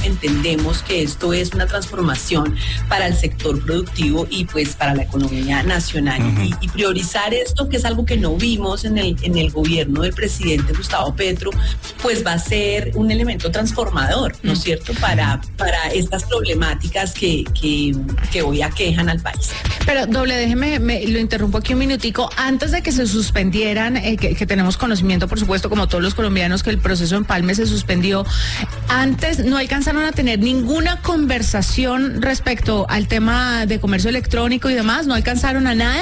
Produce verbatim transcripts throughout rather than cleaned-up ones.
entendemos que esto es una transformación para el sector productivo y pues para la economía nacional. Uh-huh. y, y priorizar esto, que es algo que no vimos en el, en el gobierno del presidente Gustavo Petro, pues va a ser un elemento transformador, ¿no es cierto?, para, para estas problemáticas que, que, que hoy aquejan al país. Pero, doble, déjeme, me, lo interrumpo aquí un minutico. Antes de que se suspendieran, eh, que, que tenemos conocimiento, por supuesto, como todos los colombianos, que el proceso de empalme se suspendió, antes no alcanzaron a tener ninguna conversación respecto al tema de comercio electrónico y demás, ¿no alcanzaron a nada?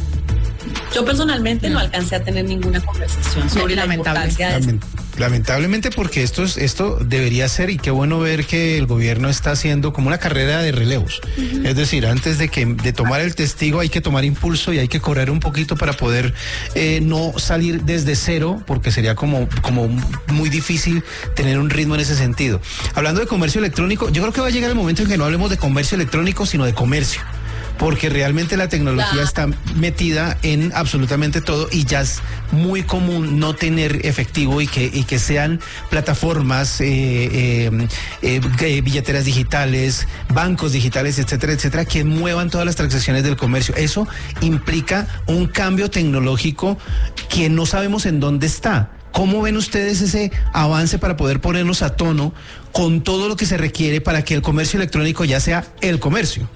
Yo personalmente no, no alcancé a tener ninguna conversación sobre la importancia de esto. Lamentablemente, porque esto es, esto debería ser, y qué bueno ver que el gobierno está haciendo como una carrera de relevos. Uh-huh. Es decir, antes de que de tomar el testigo hay que tomar impulso y hay que correr un poquito para poder eh, no salir desde cero, porque sería como, como muy difícil tener un ritmo en ese sentido. Hablando de comercio electrónico, yo creo que va a llegar el momento en que no hablemos de comercio electrónico, sino de comercio, porque realmente la tecnología está metida en absolutamente todo y ya es muy común no tener efectivo y que, y que sean plataformas, eh, eh, eh, billeteras digitales, bancos digitales, etcétera, etcétera, que muevan todas las transacciones del comercio. Eso implica un cambio tecnológico que no sabemos en dónde está. ¿Cómo ven ustedes ese avance para poder ponernos a tono con todo lo que se requiere para que el comercio electrónico ya sea el comercio?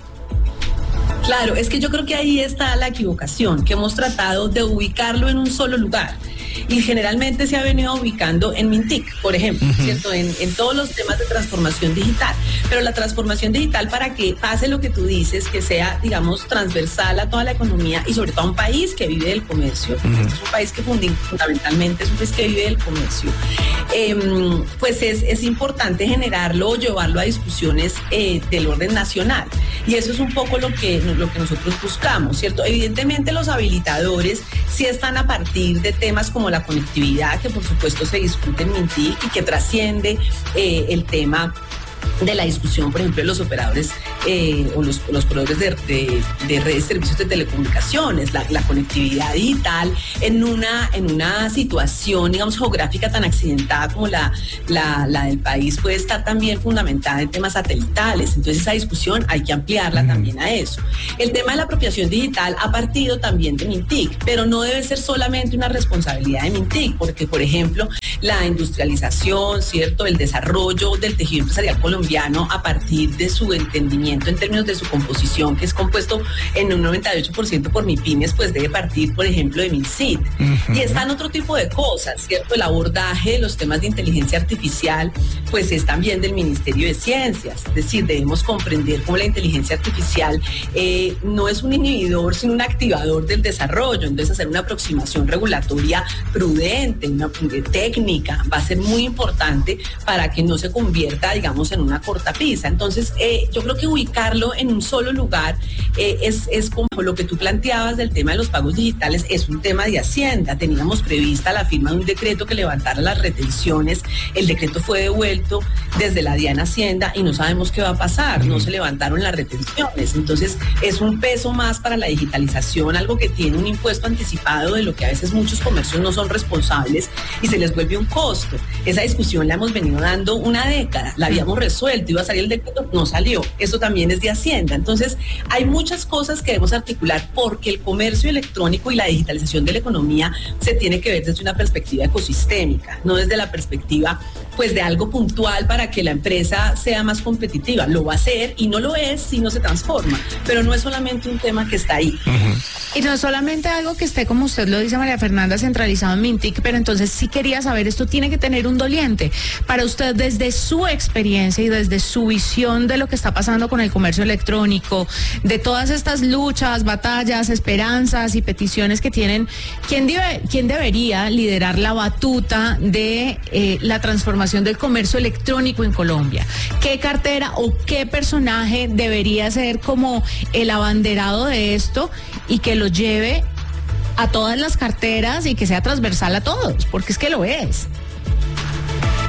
Claro, es que yo creo que ahí está la equivocación, que hemos tratado de ubicarlo en un solo lugar. Y generalmente se ha venido ubicando en Mintic, por ejemplo, uh-huh. ¿cierto? En, en todos los temas de transformación digital. Pero la transformación digital, para que pase lo que tú dices, que sea, digamos, transversal a toda la economía y sobre todo a un país que vive del comercio, uh-huh. este es un país que fundamentalmente es un país que vive del comercio, eh, pues es, es importante generarlo o llevarlo a discusiones eh, del orden nacional. Y eso es un poco lo que, lo que nosotros buscamos, ¿cierto? Evidentemente los habilitadores sí están a partir de temas como la conectividad, que por supuesto se discute en Mintic y que trasciende eh, el tema de la discusión, por ejemplo, de los operadores eh, o los, los proveedores de, de, de redes de servicios de telecomunicaciones, la, la conectividad digital en una, en una situación, digamos, geográfica tan accidentada como la, la, la del país, puede estar también fundamentada en temas satelitales. Entonces esa discusión hay que ampliarla mm. también a eso. El tema de la apropiación digital ha partido también de Mintic, pero no debe ser solamente una responsabilidad de Mintic, porque, por ejemplo, la industrialización, ¿cierto?, el desarrollo del tejido empresarial colombiano a partir de su entendimiento en términos de su composición, que es compuesto en un noventa y ocho por ciento por MIPYMES, pues debe partir, por ejemplo, de MINCIT. Uh-huh. Y están otro tipo de cosas, ¿cierto? El abordaje de los temas de inteligencia artificial, pues es también del Ministerio de Ciencias. Es decir, debemos comprender cómo la inteligencia artificial eh, no es un inhibidor, sino un activador del desarrollo. Entonces, hacer una aproximación regulatoria prudente, una técnica, va a ser muy importante para que no se convierta, digamos, en una cortapisa. Entonces, eh, yo creo que ubicarlo en un solo lugar eh, es, es como lo que tú planteabas del tema de los pagos digitales, es un tema de Hacienda. Teníamos prevista la firma de un decreto que levantara las retenciones. El decreto fue devuelto desde la DIAN Hacienda y no sabemos qué va a pasar. No se levantaron las retenciones. Entonces, es un peso más para la digitalización, algo que tiene un impuesto anticipado de lo que a veces muchos comercios no son responsables y se les vuelve un costo. Esa discusión la hemos venido dando una década, la habíamos resuelto, iba a salir el decreto, no salió. Eso también es de Hacienda. Entonces, hay muchas cosas que debemos articular porque el comercio electrónico y la digitalización de la economía se tiene que ver desde una perspectiva ecosistémica, no desde la perspectiva pues de algo puntual para que la empresa sea más competitiva. Lo va a hacer y no lo es si no se transforma, pero no es solamente un tema que está ahí. Uh-huh. Y no es solamente algo que esté, como usted lo dice, María Fernanda, centralizado en Mintic, pero entonces sí quería saber, esto tiene que tener un doliente. Para usted, desde su experiencia y desde su visión de lo que está pasando con el comercio electrónico, de todas estas luchas, batallas, esperanzas y peticiones que tienen, ¿quién, debe, quién debería liderar la batuta de eh, la transformación del comercio electrónico en Colombia? ¿Qué cartera o qué personaje debería ser como el abanderado de esto y que lo lleve a todas las carteras y que sea transversal a todos? Porque es que lo es.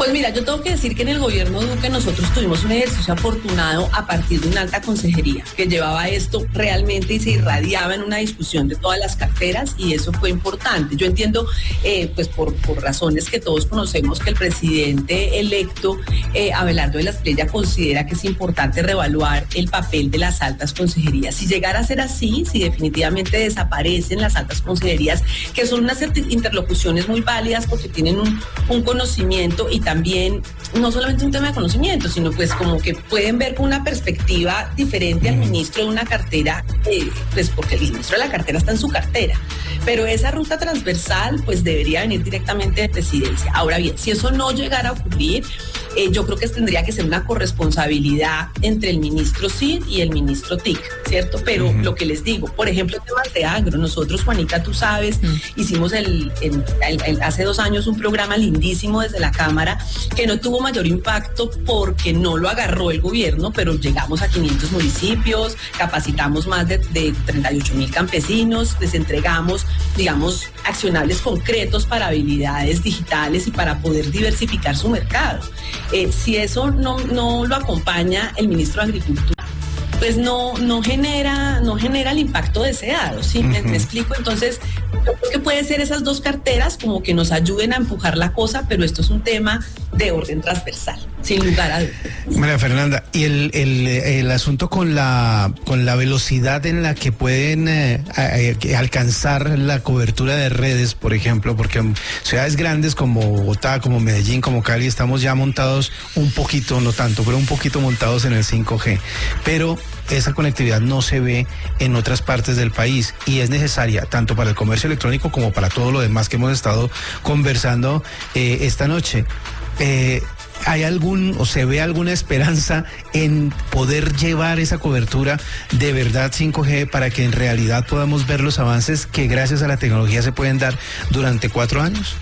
Pues mira, yo tengo que decir que en el gobierno Duque nosotros tuvimos un ejercicio afortunado a partir de una alta consejería que llevaba esto realmente y se irradiaba en una discusión de todas las carteras, y eso fue importante. Yo entiendo, eh, pues por, por razones que todos conocemos, que el presidente electo eh, Abelardo de la Espriella considera que es importante reevaluar el papel de las altas consejerías. Si llegara a ser así, si definitivamente desaparecen las altas consejerías, que son unas interlocuciones muy válidas porque tienen un, un conocimiento, y también no solamente un tema de conocimiento, sino pues como que pueden ver con una perspectiva diferente al ministro de una cartera, eh, pues porque el ministro de la cartera está en su cartera, pero esa ruta transversal pues debería venir directamente de presidencia. Ahora bien, si eso no llegara a ocurrir, eh, yo creo que tendría que ser una corresponsabilidad entre el ministro Cid y el ministro T I C, ¿cierto? Pero uh-huh. lo que les digo, por ejemplo, temas de agro, nosotros, Juanita, tú sabes, uh-huh. hicimos el, el, el, el, hace dos años un programa lindísimo desde la Cámara que no tuvo mayor impacto porque no lo agarró el gobierno, pero llegamos a quinientos municipios, capacitamos más de, de treinta y ocho mil campesinos, les entregamos, digamos, accionables concretos para habilidades digitales y para poder diversificar su mercado. Eh, si eso no, no lo acompaña el ministro de Agricultura, pues no, no genera, no genera el impacto deseado, ¿sí? Uh-huh. ¿Me, me explico? Entonces, yo creo que puede ser esas dos carteras como que nos ayuden a empujar la cosa, pero esto es un tema de orden transversal, sin lugar a dudas. María Fernanda, y el, el, el asunto con la con la velocidad en la que pueden eh, eh, alcanzar la cobertura de redes, por ejemplo, porque en ciudades grandes como Bogotá, como Medellín, como Cali, estamos ya montados un poquito, no tanto, pero un poquito montados en el cinco G, pero esa conectividad no se ve en otras partes del país y es necesaria tanto para el comercio electrónico como para todo lo demás que hemos estado conversando eh, esta noche. Eh, ¿Hay algún o se ve alguna esperanza en poder llevar esa cobertura de verdad cinco G para que en realidad podamos ver los avances que gracias a la tecnología se pueden dar durante cuatro años?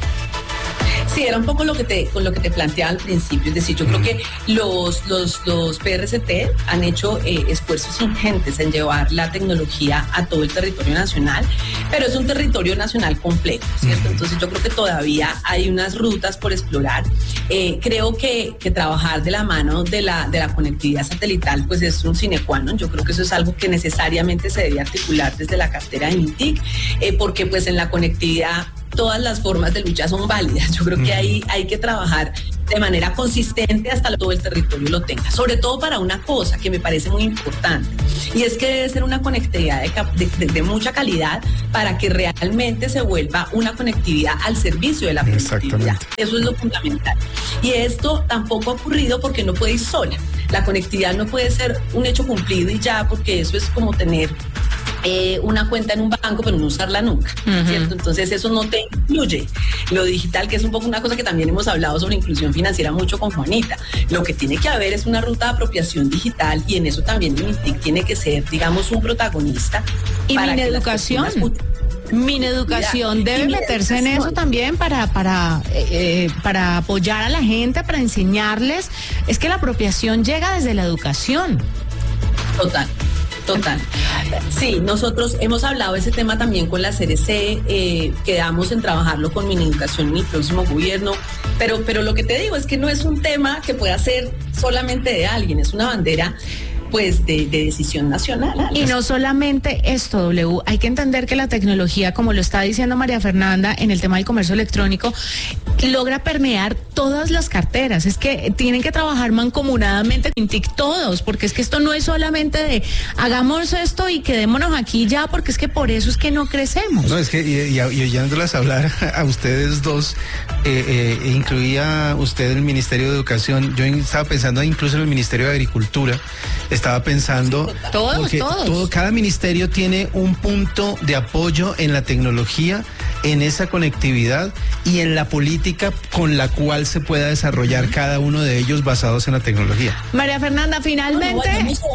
Sí, era un poco lo que te, con lo que te planteaba al principio, es decir, yo creo que los, los, los P R C T han hecho eh, esfuerzos ingentes en llevar la tecnología a todo el territorio nacional, pero es un territorio nacional completo, ¿cierto? Entonces yo creo que todavía hay unas rutas por explorar. Eh, creo que, que trabajar de la mano de la, de la conectividad satelital pues es un sine qua non. Yo creo que eso es algo que necesariamente se debe articular desde la cartera de MINTIC, eh, porque pues en la conectividad todas las formas de lucha son válidas. Yo creo que ahí hay que trabajar de manera consistente hasta que todo el territorio lo tenga, sobre todo para una cosa que me parece muy importante, y es que debe ser una conectividad de, de, de mucha calidad para que realmente se vuelva una conectividad al servicio de la conectividad. Eso es lo fundamental. Y esto tampoco ha ocurrido porque no puede ir sola. La conectividad no puede ser un hecho cumplido y ya, porque eso es como tener Eh, una cuenta en un banco pero no usarla nunca, uh-huh. ¿cierto? Entonces eso no te incluye lo digital, que es un poco una cosa que también hemos hablado sobre inclusión financiera mucho con Juanita. Lo que tiene que haber es una ruta de apropiación digital, y en eso también MINTIC tiene que ser, digamos, un protagonista. Y Mineducación Mineducación debe meterse en eso también para para eh, para apoyar a la gente, para enseñarles. Es que la apropiación llega desde la educación. Total. Total. Sí, nosotros hemos hablado de ese tema también con la C R C, eh, quedamos en trabajarlo con Mineducación en el próximo gobierno, pero, pero lo que te digo es que no es un tema que pueda ser solamente de alguien, es una bandera pues de, de decisión nacional. Y no solamente esto, W, hay que entender que la tecnología, como lo está diciendo María Fernanda, en el tema del comercio electrónico, logra permear todas las carteras. Es que tienen que trabajar mancomunadamente con MINTIC todos, porque es que esto no es solamente de hagamos esto y quedémonos aquí ya, porque es que por eso es que no crecemos. No, es que y, y, y oyéndolas hablar a ustedes dos, eh, eh, incluía usted el Ministerio de Educación, yo estaba pensando incluso en el Ministerio de Agricultura, estaba pensando todos, porque todos. Todo, cada ministerio tiene un punto de apoyo en la tecnología, en esa conectividad y en la política con la cual se pueda desarrollar cada uno de ellos basados en la tecnología. María Fernanda, finalmente,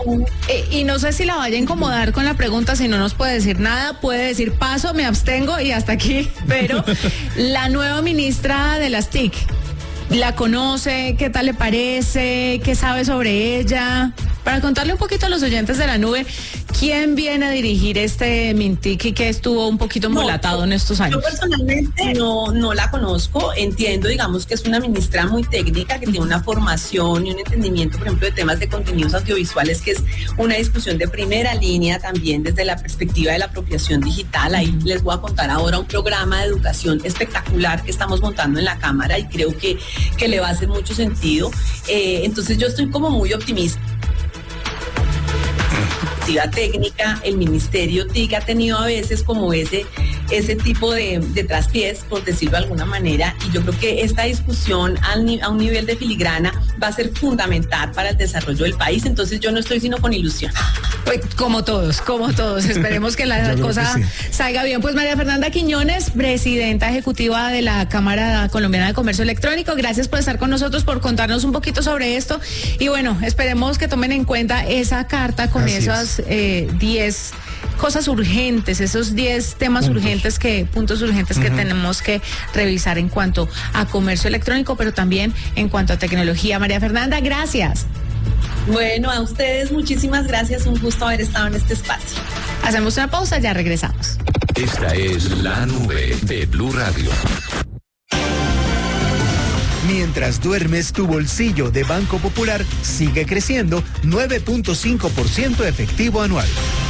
eh, y no sé si la vaya a incomodar con la pregunta, si no nos puede decir nada, puede decir paso, me abstengo y hasta aquí, pero la nueva ministra de las T I C, ¿la conoce? ¿Qué tal le parece? ¿Qué sabe sobre ella? Para contarle un poquito a los oyentes de la nube, ¿Quién viene a dirigir este Mintic y que estuvo un poquito embolatado no, en estos años? Yo personalmente no, no la conozco, entiendo, digamos, que es una ministra muy técnica, que tiene una formación y un entendimiento, por ejemplo, de temas de contenidos audiovisuales, que es una discusión de primera línea también desde la perspectiva de la apropiación digital. Ahí les voy a contar ahora un programa de educación espectacular que estamos montando en la Cámara y creo que, que le va a hacer mucho sentido. Eh, entonces yo estoy como muy optimista. Técnica, el Ministerio T I C ha tenido a veces como ese, ese tipo de, de traspiés, por decirlo de alguna manera, y yo creo que esta discusión al, a un nivel de filigrana va a ser fundamental para el desarrollo del país, entonces yo no estoy sino con ilusión. Pues como todos, como todos, esperemos que la cosa que sí. salga bien. Pues María Fernanda Quiñones, presidenta ejecutiva de la Cámara Colombiana de Comercio Electrónico, gracias por estar con nosotros, por contarnos un poquito sobre esto, y bueno, esperemos que tomen en cuenta esa carta con Así esas diez eh, cosas urgentes, esos diez temas puntos. urgentes que, puntos urgentes uh-huh. que tenemos que revisar en cuanto a comercio electrónico, pero también en cuanto a tecnología. María Fernanda, gracias. Bueno, a ustedes muchísimas gracias, un gusto haber estado en este espacio. Hacemos una pausa, ya regresamos. Esta es La Nube de Blue Radio. Mientras duermes, tu bolsillo de Banco Popular sigue creciendo nueve punto cinco por ciento efectivo anual.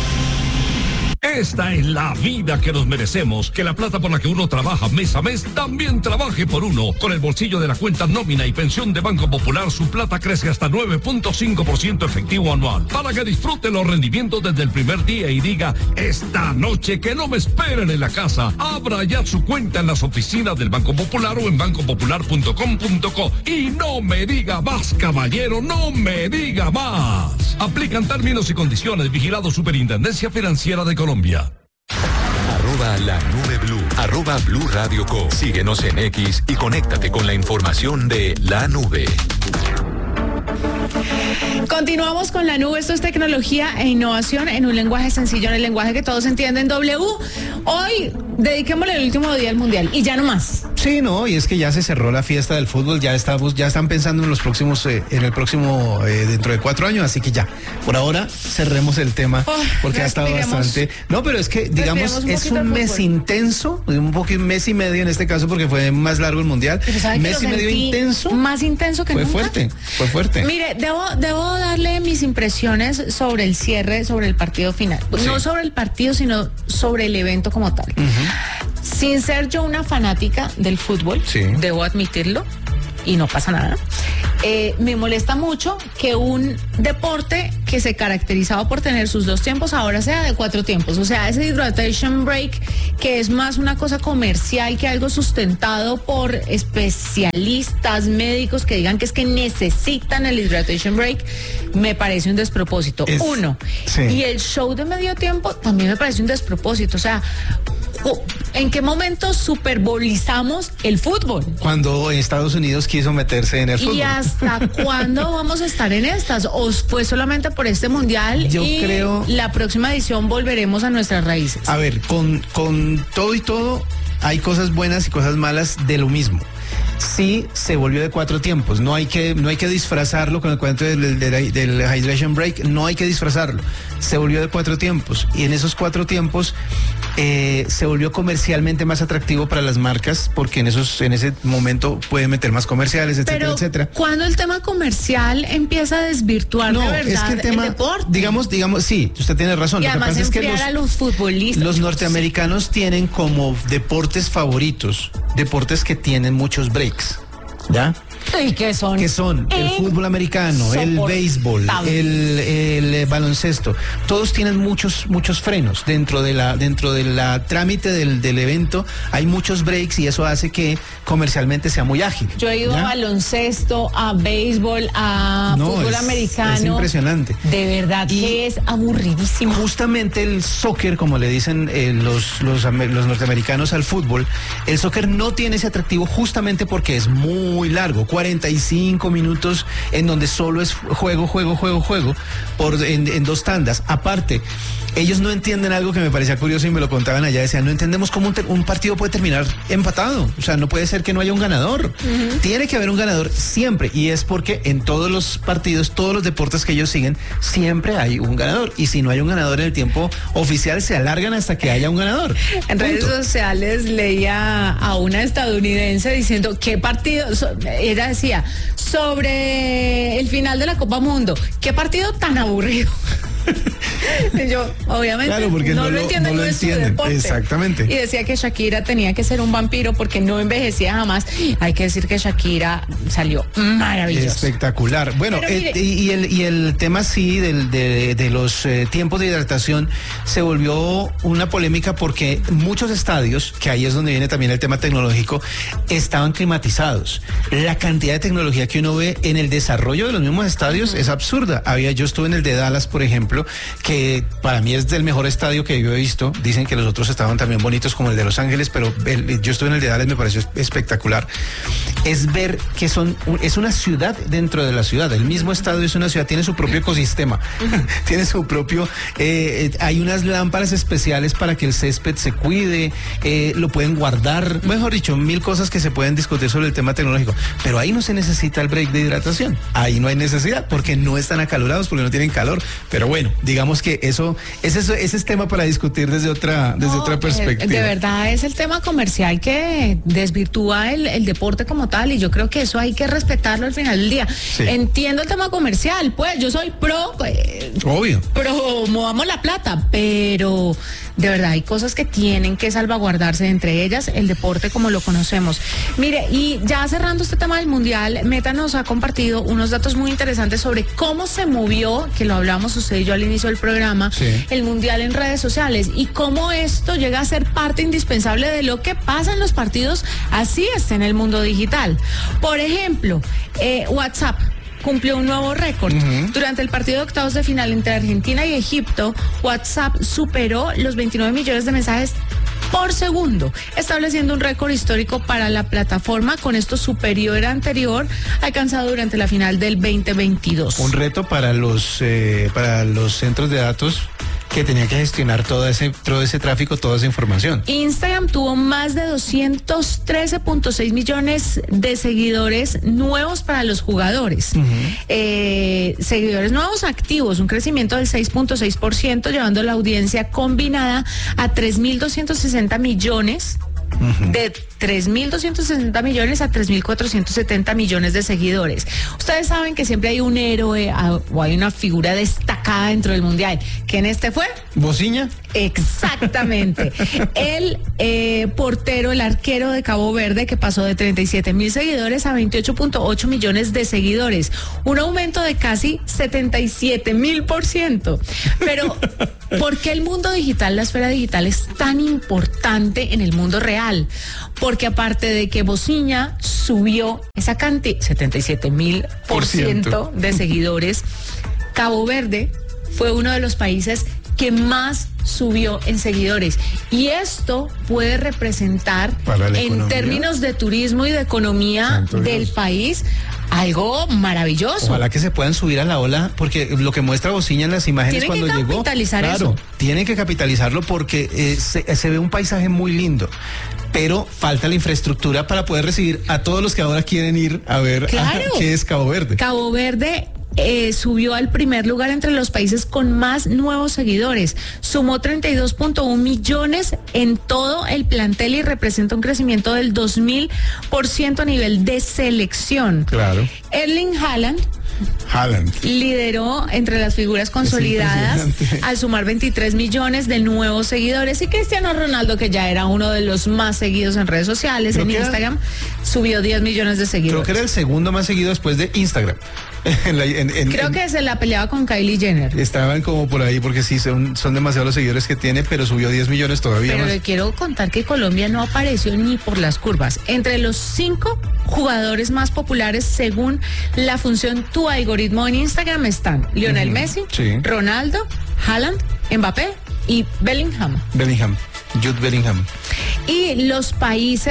Esta es la vida que nos merecemos, que la plata por la que uno trabaja mes a mes también trabaje por uno. Con el bolsillo de la cuenta nómina y pensión de Banco Popular, su plata crece hasta nueve punto cinco por ciento efectivo anual, para que disfrute los rendimientos desde el primer día y diga, esta noche que no me esperen en la casa. Abra ya su cuenta en las oficinas del Banco Popular o en banco popular punto com punto co. Y no me diga más, caballero, no me diga más. Aplican términos y condiciones. Vigilado Superintendencia Financiera de Colombia. Arroba la nube blue, arroba Blue Radio Co. Síguenos en X y conéctate con la información de La Nube. Continuamos con La Nube, esto es tecnología e innovación en un lenguaje sencillo, en el lenguaje que todos entienden. W, hoy dediquémosle el último día al Mundial y ya no más. Sí, no, y es que ya se cerró la fiesta del fútbol, ya estamos, ya están pensando en los próximos, eh, en el próximo, eh, dentro de cuatro años, así que ya, por ahora cerremos el tema, oh, porque ha estado bastante. No, pero es que, digamos, un es un mes intenso, un poco, un mes y medio en este caso, porque fue más largo el Mundial. Mes y medio intenso. Más intenso que fue nunca. Fue fuerte, fue fuerte. Mire, debo, debo darle mis impresiones sobre el cierre, sobre el partido final. Sí. No sobre el partido, sino sobre el evento como tal. Uh-huh. Sin ser yo una fanática del fútbol, sí. debo admitirlo, y no pasa nada. Eh, me molesta mucho que un deporte que se caracterizaba por tener sus dos tiempos ahora sea de cuatro tiempos. O sea, ese hydration break, que es más una cosa comercial que algo sustentado por especialistas médicos que digan que es que necesitan el hydration break, me parece un despropósito. Es, Uno. Sí. Y el show de medio tiempo también me parece un despropósito. O sea, ¿en qué momento superbolizamos el fútbol? Cuando Estados Unidos quiso meterse en el fútbol. ¿Y hasta cuándo vamos a estar en estas? ¿O fue solamente por este mundial? Yo y creo. La próxima edición volveremos a nuestras raíces. A ver, con, con todo y todo, hay cosas buenas y cosas malas de lo mismo. Sí, se volvió de cuatro tiempos. No hay que, no hay que disfrazarlo con el cuento del, del, del hydration break. No hay que disfrazarlo. Se volvió de cuatro tiempos. Y en esos cuatro tiempos eh, se volvió comercialmente más atractivo para las marcas, porque en esos, en ese momento pueden meter más comerciales, etcétera, Pero, etcétera. ¿cuándo el tema comercial empieza a desvirtuar no, de verdad es que el, tema, el deporte? Digamos, digamos, sí, usted tiene razón. Y Lo que además pasa es que los, a los futbolistas. Los norteamericanos sí. tienen como deportes favoritos, deportes que tienen muchos breaks. ¿Ya? ¿Y qué son? Que son el fútbol americano, el béisbol, el, el, el baloncesto. Todos tienen muchos muchos frenos dentro de la dentro de la trámite del, del evento. Hay muchos breaks y eso hace que comercialmente sea muy ágil. Yo he ido ¿ya? a baloncesto, a béisbol, a no, fútbol es, americano. Es impresionante. De verdad y que es aburridísimo. Justamente el soccer, como le dicen eh, los, los los norteamericanos al fútbol, el soccer no tiene ese atractivo justamente porque es muy largo. cuarenta y cinco minutos en donde solo es juego, juego, juego, juego, por, en, en dos tandas. Aparte, ellos no entienden algo que me parecía curioso y me lo contaban allá, decían, no entendemos cómo un, ter- un partido puede terminar empatado, o sea, no puede ser que no haya un ganador, uh-huh. Tiene que haber un ganador siempre, y es porque en todos los partidos, todos los deportes que ellos siguen, siempre hay un ganador, y si no hay un ganador en el tiempo oficial, se alargan hasta que haya un ganador. En Punto. redes sociales leía a una estadounidense diciendo, ¿qué partido? So, ella decía, sobre el final de la Copa Mundo, ¿qué partido tan aburrido? Y yo, obviamente, claro, porque no, no lo lo, entienden, no no lo es su entienden. deporte. Exactamente. Y decía que Shakira tenía que ser un vampiro porque no envejecía jamás. Hay que decir que Shakira salió maravillosa. Espectacular. Bueno, eh, y, y, el, y el tema sí del, de, de los eh, tiempos de hidratación se volvió una polémica porque muchos estadios, que ahí es donde viene también el tema tecnológico, estaban climatizados. La cantidad de tecnología que uno ve en el desarrollo de los mismos estadios uh-huh. es absurda. Había, yo estuve en el de Dallas, por ejemplo, que para mí es del mejor estadio que yo he visto. Dicen que los otros estaban también bonitos como el de Los Ángeles, pero el, yo estuve en el de Dallas, me pareció espectacular. Es ver que son, es una ciudad dentro de la ciudad. El mismo estadio es una ciudad, tiene su propio ecosistema, tiene su propio, eh, hay unas lámparas especiales para que el césped se cuide, eh, lo pueden guardar, mejor dicho, mil cosas que se pueden discutir sobre el tema tecnológico, pero ahí no se necesita el break de hidratación, ahí no hay necesidad, porque no están acalorados, porque no tienen calor, pero bueno, digamos que eso, ese, ese es tema para discutir desde otra, desde no, otra perspectiva. De verdad es el tema comercial que desvirtúa el, el deporte como tal, y yo creo que eso hay que respetarlo al final del día. Sí. Entiendo el tema comercial, pues yo soy pro, eh, obvio, pro movamos la plata, pero de verdad hay cosas que tienen que salvaguardarse, entre ellas el deporte como lo conocemos. Mire, y ya cerrando este tema del mundial, Meta nos ha compartido unos datos muy interesantes sobre cómo se movió, que lo hablamos usted y yo al inicio del programa, sí. el mundial en redes sociales, y cómo esto llega a ser parte indispensable de lo que pasa en los partidos, así está en el mundo digital. Por ejemplo, eh, WhatsApp cumplió un nuevo récord. Uh-huh. Durante el partido de octavos de final entre Argentina y Egipto, WhatsApp superó los veintinueve millones de mensajes por segundo, estableciendo un récord histórico para la plataforma, con esto superior al anterior alcanzado durante la final del veinte veintidós. Un reto para los eh, para los centros de datos que tenían que gestionar todo ese todo ese tráfico, toda esa información. Instagram tuvo más de doscientos trece punto seis millones de seguidores nuevos para los jugadores. Uh-huh. Eh, seguidores nuevos activos, un crecimiento del seis punto seis por ciento, llevando la audiencia combinada a tres mil doscientos sesenta millones. Uh-huh. De tres mil doscientos sesenta millones a tres mil cuatrocientos setenta millones de seguidores. Ustedes saben que siempre hay un héroe a, o hay una figura destacada dentro del mundial. ¿Quién este fue? ¿Bociña? Exactamente. El eh, portero, el arquero de Cabo Verde, que pasó de treinta y siete mil seguidores a veintiocho punto ocho millones de seguidores. Un aumento de casi setenta y siete mil por ciento. Pero, ¿por qué el mundo digital, la esfera digital, es tan importante en el mundo real? Porque aparte de que Bociña subió esa cantidad, setenta y siete mil por ciento de seguidores, Cabo Verde fue uno de los países que más subió en seguidores, y esto puede representar en economía, términos de turismo y de economía Santo del Dios. País, algo maravilloso. Ojalá que se puedan subir a la ola, porque lo que muestra Bociña en las imágenes tienen cuando que llegó, capitalizar claro, eso. Tienen que capitalizarlo porque eh, se, se ve un paisaje muy lindo, pero falta la infraestructura para poder recibir a todos los que ahora quieren ir a ver claro. a, qué es Cabo Verde. Cabo Verde Eh, subió al primer lugar entre los países con más nuevos seguidores. Sumó treinta y dos punto uno millones en todo el plantel y representa un crecimiento del dos mil por ciento a nivel de selección. Claro. Erling Haaland Haaland lideró entre las figuras consolidadas al sumar veintitrés millones de nuevos seguidores, y Cristiano Ronaldo, que ya era uno de los más seguidos en redes sociales, Creo en Instagram, era... subió diez millones de seguidores. Creo que era el segundo más seguido después de Instagram. En la, en, en, Creo en, que se la peleaba con Kylie Jenner. Estaban como por ahí porque sí, son, son demasiados los seguidores que tiene, pero subió diez millones todavía Pero más. le quiero contar que Colombia no apareció ni por las curvas. Entre los cinco jugadores más populares según la función Tu Algoritmo en Instagram están Lionel uh-huh. Messi, sí. Ronaldo, Haaland, Mbappé y Bellingham. Bellingham, Jude Bellingham. Y los países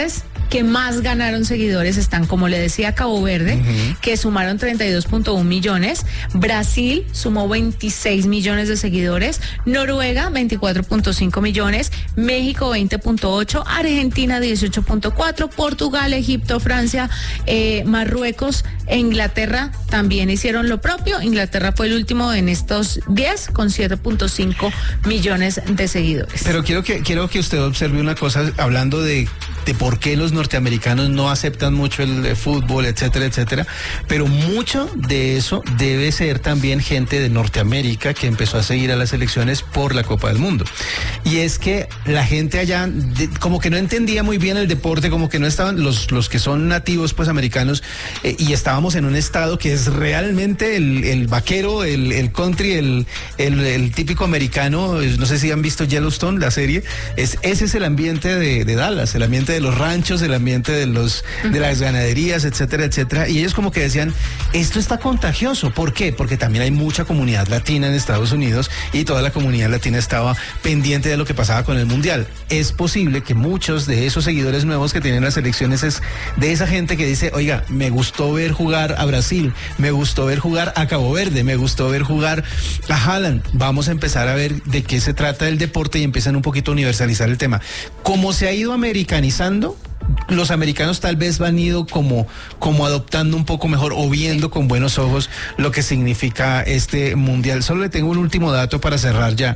que más ganaron seguidores están, como le decía, Cabo Verde, uh-huh. que sumaron treinta y dos punto uno millones, Brasil sumó veintiséis millones de seguidores, Noruega veinticuatro punto cinco millones, México veinte punto ocho, Argentina dieciocho punto cuatro, Portugal, Egipto, Francia, eh, Marruecos e Inglaterra también hicieron lo propio. Inglaterra fue el último en estos diez con siete punto cinco millones de seguidores. Pero quiero que quiero que usted observe una cosa, hablando de de por qué los norteamericanos no aceptan mucho el, el fútbol, etcétera, etcétera, pero mucho de eso debe ser también gente de Norteamérica que empezó a seguir a las selecciones por la Copa del Mundo. Y es que la gente allá de, como que no entendía muy bien el deporte, como que no estaban los, los que son nativos pues americanos, eh, y estábamos en un estado que es realmente el, el vaquero, el, el country, el, el, el típico americano. No sé si han visto Yellowstone, la serie, es, ese es el ambiente de, de Dallas, el ambiente de los ranchos, el ambiente de los de las ganaderías, etcétera, etcétera. Y ellos como que decían, esto está contagioso. ¿Por qué? Porque también hay mucha comunidad latina en Estados Unidos y toda la comunidad latina estaba pendiente de lo que pasaba con el Mundial. Es posible que muchos de esos seguidores nuevos que tienen las elecciones es de esa gente que dice, oiga, me gustó ver jugar a Brasil, me gustó ver jugar a Cabo Verde, me gustó ver jugar a Haaland. Vamos a empezar a ver de qué se trata el deporte y empiezan un poquito a universalizar el tema. Como se ha ido americanizando, los americanos tal vez van ido como, como adoptando un poco mejor o viendo con buenos ojos lo que significa este mundial. Solo le tengo un último dato para cerrar ya.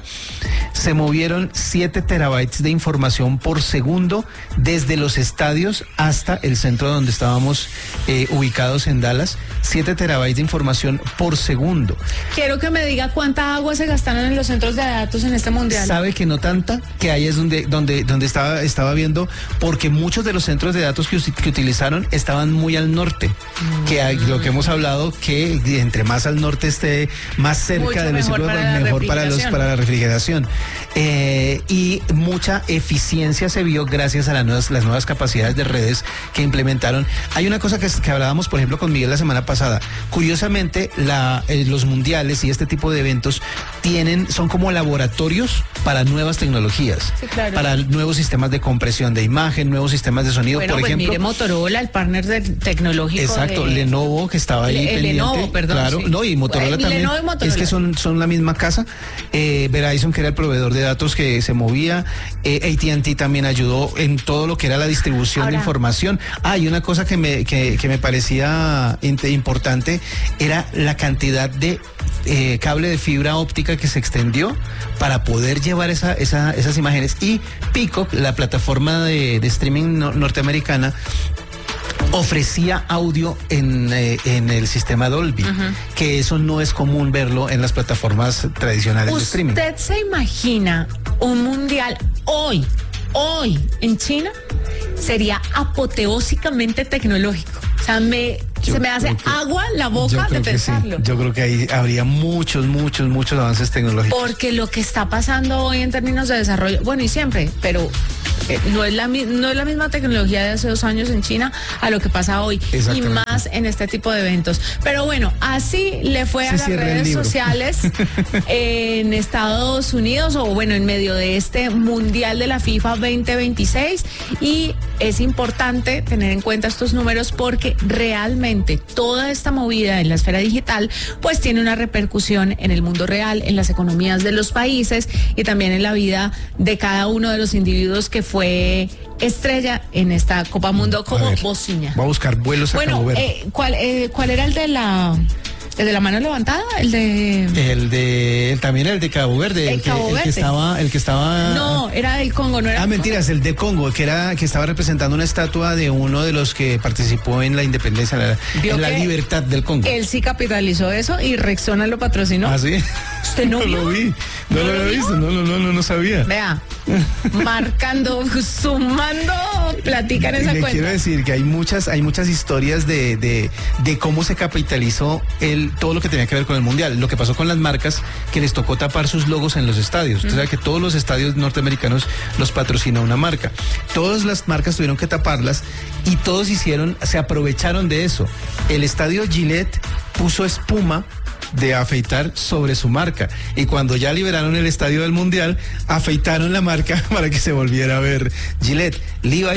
Se movieron siete terabytes de información por segundo desde los estadios hasta el centro donde estábamos eh, ubicados en Dallas. siete terabytes de información por segundo. Quiero que me diga cuánta agua se gastaron en los centros de datos en este mundial. ¿Sabe que no tanta? Que ahí es donde, donde, donde estaba, estaba viendo, porque muchos de los centros de datos que, que utilizaron estaban muy al norte, mm. que hay, lo que hemos hablado, que entre más al norte esté, más cerca de los ciclos, mejor para los para la refrigeración. Eh, y mucha eficiencia se vio gracias a las nuevas, las nuevas capacidades de redes que implementaron. Hay una cosa que, que hablábamos, por ejemplo, con Miguel la semana pasada. Curiosamente, la, eh, los mundiales y este tipo de eventos tienen, son como laboratorios para nuevas tecnologías, sí, claro. para nuevos sistemas de compresión de imagen, nuevos sistemas de sonido, bueno, por pues ejemplo. Mire Motorola, el partner de, tecnológico. Exacto, de, Lenovo, que estaba ahí el, pendiente. El Lenovo, perdón. Claro, sí. no, y Motorola el también. Lenovo y Motorola. Es que son, son la misma casa. Eh, Verizon, que era el proveedor de datos que se movía. Eh, A T and T también ayudó en todo lo que era la distribución Ahora, de información. Ah, y una cosa que me, que, que me parecía importante era la cantidad de eh, cable de fibra óptica que se extendió para poder llevar esa, esa, esas imágenes. Y Peacock, la plataforma de, de streaming no, norteamericana, ofrecía audio en, eh, en el sistema Dolby, uh-huh. que eso no es común verlo en las plataformas tradicionales de streaming. ¿Usted se imagina un mundial hoy, hoy en China? Sería apoteósicamente tecnológico. O sea, me, se me hace que, agua la boca de pensarlo. Sí. Yo creo que ahí habría muchos, muchos, muchos avances tecnológicos. Porque lo que está pasando hoy en términos de desarrollo, bueno, y siempre, pero eh, no es la no es la misma tecnología de hace dos años en China a lo que pasa hoy, y más en este tipo de eventos. Pero bueno, así le fue a Se las redes sociales en Estados Unidos, o bueno, en medio de este Mundial de la FIFA veinte veintiséis, y es importante tener en cuenta estos números porque realmente toda esta movida en la esfera digital pues tiene una repercusión en el mundo real, en las economías de los países y también en la vida de cada uno de los individuos que fue estrella en esta Copa Mundo como bocina. Voy a buscar vuelos a Bueno, Cabo Verde. Eh, ¿cuál, eh, ¿cuál era el de la... ¿El de la mano levantada? El de... El de... También el de Cabo Verde. El, el, que, Cabo Verde. el que estaba... El que estaba... No, era del Congo, no era... Ah, mentiras, el de Congo, que era que estaba representando una estatua de uno de los que participó en la independencia, en la, en la libertad del Congo. Él sí capitalizó eso y Rexona lo patrocinó. ¿Ah, sí? ¿Usted no, no vio? lo vi, no, no lo había visto, no, no, no, no, no sabía. Vea, marcando, sumando, platican esa Le cuenta. Quiero decir que hay muchas, hay muchas historias de, de, de cómo se capitalizó el, todo lo que tenía que ver con el Mundial. Lo que pasó con las marcas, que les tocó tapar sus logos en los estadios. Usted sabe que todos los estadios norteamericanos los patrocina una marca. Todas las marcas tuvieron que taparlas y todos hicieron, se aprovecharon de eso. El estadio Gillette puso espuma de afeitar sobre su marca, y cuando ya liberaron el estadio del Mundial, afeitaron la marca para que se volviera a ver Gillette. Levi's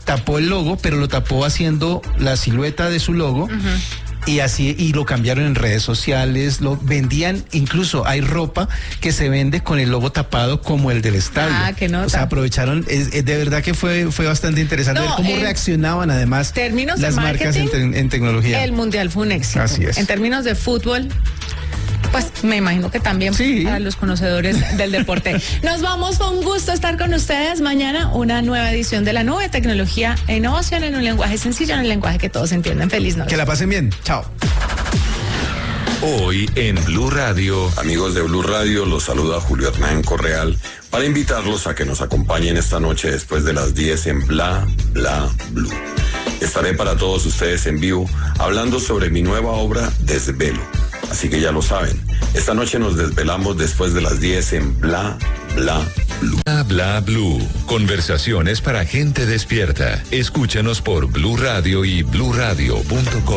tapó el logo, pero lo tapó haciendo la silueta de su logo. Uh-huh. Y así, y lo cambiaron en redes sociales, lo vendían, incluso hay ropa que se vende con el logo tapado como el del estadio. Ah, qué nota. O sea, aprovecharon, es, es de verdad que fue, fue bastante interesante no, ver cómo reaccionaban además las marcas en, te, en tecnología. El Mundial fue un éxito. Así es. En términos de fútbol, pues me imagino que también sí. Para los conocedores del deporte. Nos vamos, fue un gusto estar con ustedes. Mañana una nueva edición de La Nube, tecnología e innovación en un lenguaje sencillo, en el lenguaje que todos entienden. Feliz noche. Que la pasen bien. Chao. Hoy en Blue Radio. Amigos de Blue Radio, los saluda Julio Hernán Correal para invitarlos a que nos acompañen esta noche después de las diez en Bla Bla Blue. Estaré para todos ustedes en vivo hablando sobre mi nueva obra Desvelo. Así que ya lo saben, esta noche nos desvelamos después de las diez en Bla Bla Blue. Bla Bla Blue. Conversaciones para gente despierta. Escúchanos por Blue Radio y blue radio punto com.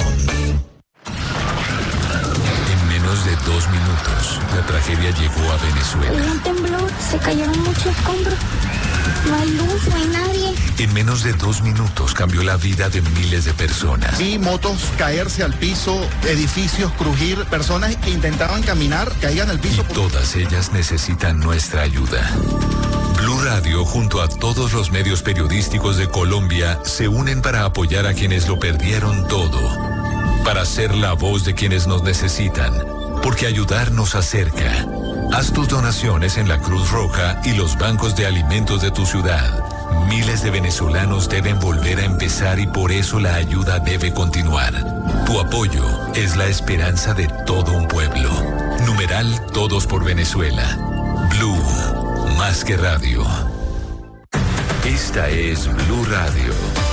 En menos de dos minutos, la tragedia llegó a Venezuela. Hubo un temblor, se cayeron muchos escombros. No hay luz, no hay nadie. En menos de dos minutos cambió la vida de miles de personas. Vi motos caerse al piso, edificios crujir, personas que intentaban caminar, caían al piso. Y todas ellas necesitan nuestra ayuda. Blue Radio, junto a todos los medios periodísticos de Colombia, se unen para apoyar a quienes lo perdieron todo. Para ser la voz de quienes nos necesitan. Porque ayudar nos acerca. Haz tus donaciones en la Cruz Roja y los bancos de alimentos de tu ciudad. Miles de venezolanos deben volver a empezar y por eso la ayuda debe continuar. Tu apoyo es la esperanza de todo un pueblo. Numeral Todos por Venezuela. Blue, más que radio. Esta es Blue Radio.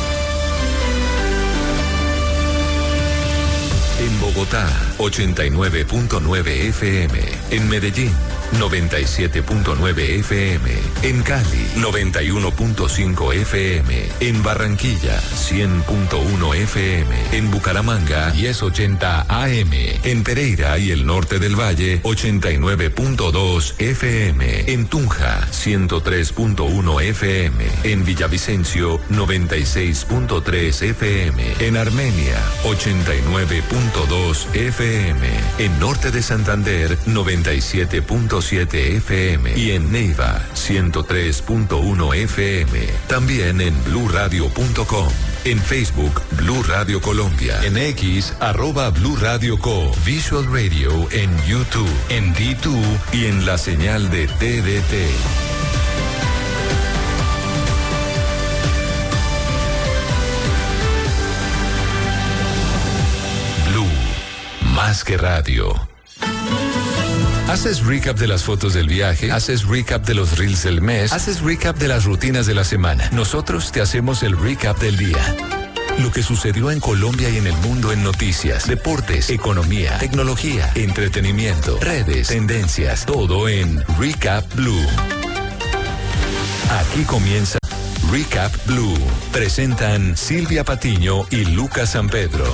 En Bogotá, ochenta y nueve punto nueve F M. En Medellín, noventa y siete punto nueve F M. En Cali, noventa y uno punto cinco F M. En Barranquilla, cien punto uno F M. En Bucaramanga, diez ochenta A M. En Pereira y el norte del Valle, ochenta y nueve punto dos F M. En Tunja, ciento tres punto uno F M. En Villavicencio, noventa y seis punto tres F M. En Armenia, ochenta y nueve punto dos F M. En Norte de Santander, noventa y siete punto siete F M. Y en Neiva, ciento tres punto uno F M. También en blue radio punto com. En Facebook, Blue Radio Colombia. En X, arroba Blue Radio Co. Visual Radio en YouTube, en D dos y en la señal de T D T. Más que radio. ¿Haces recap de las fotos del viaje? ¿Haces recap de los reels del mes? ¿Haces recap de las rutinas de la semana? Nosotros te hacemos el recap del día. Lo que sucedió en Colombia y en el mundo en noticias, deportes, economía, tecnología, entretenimiento, redes, tendencias, todo en Recap Blue. Aquí comienza Recap Blue. Presentan Silvia Patiño y Lucas San Pedro.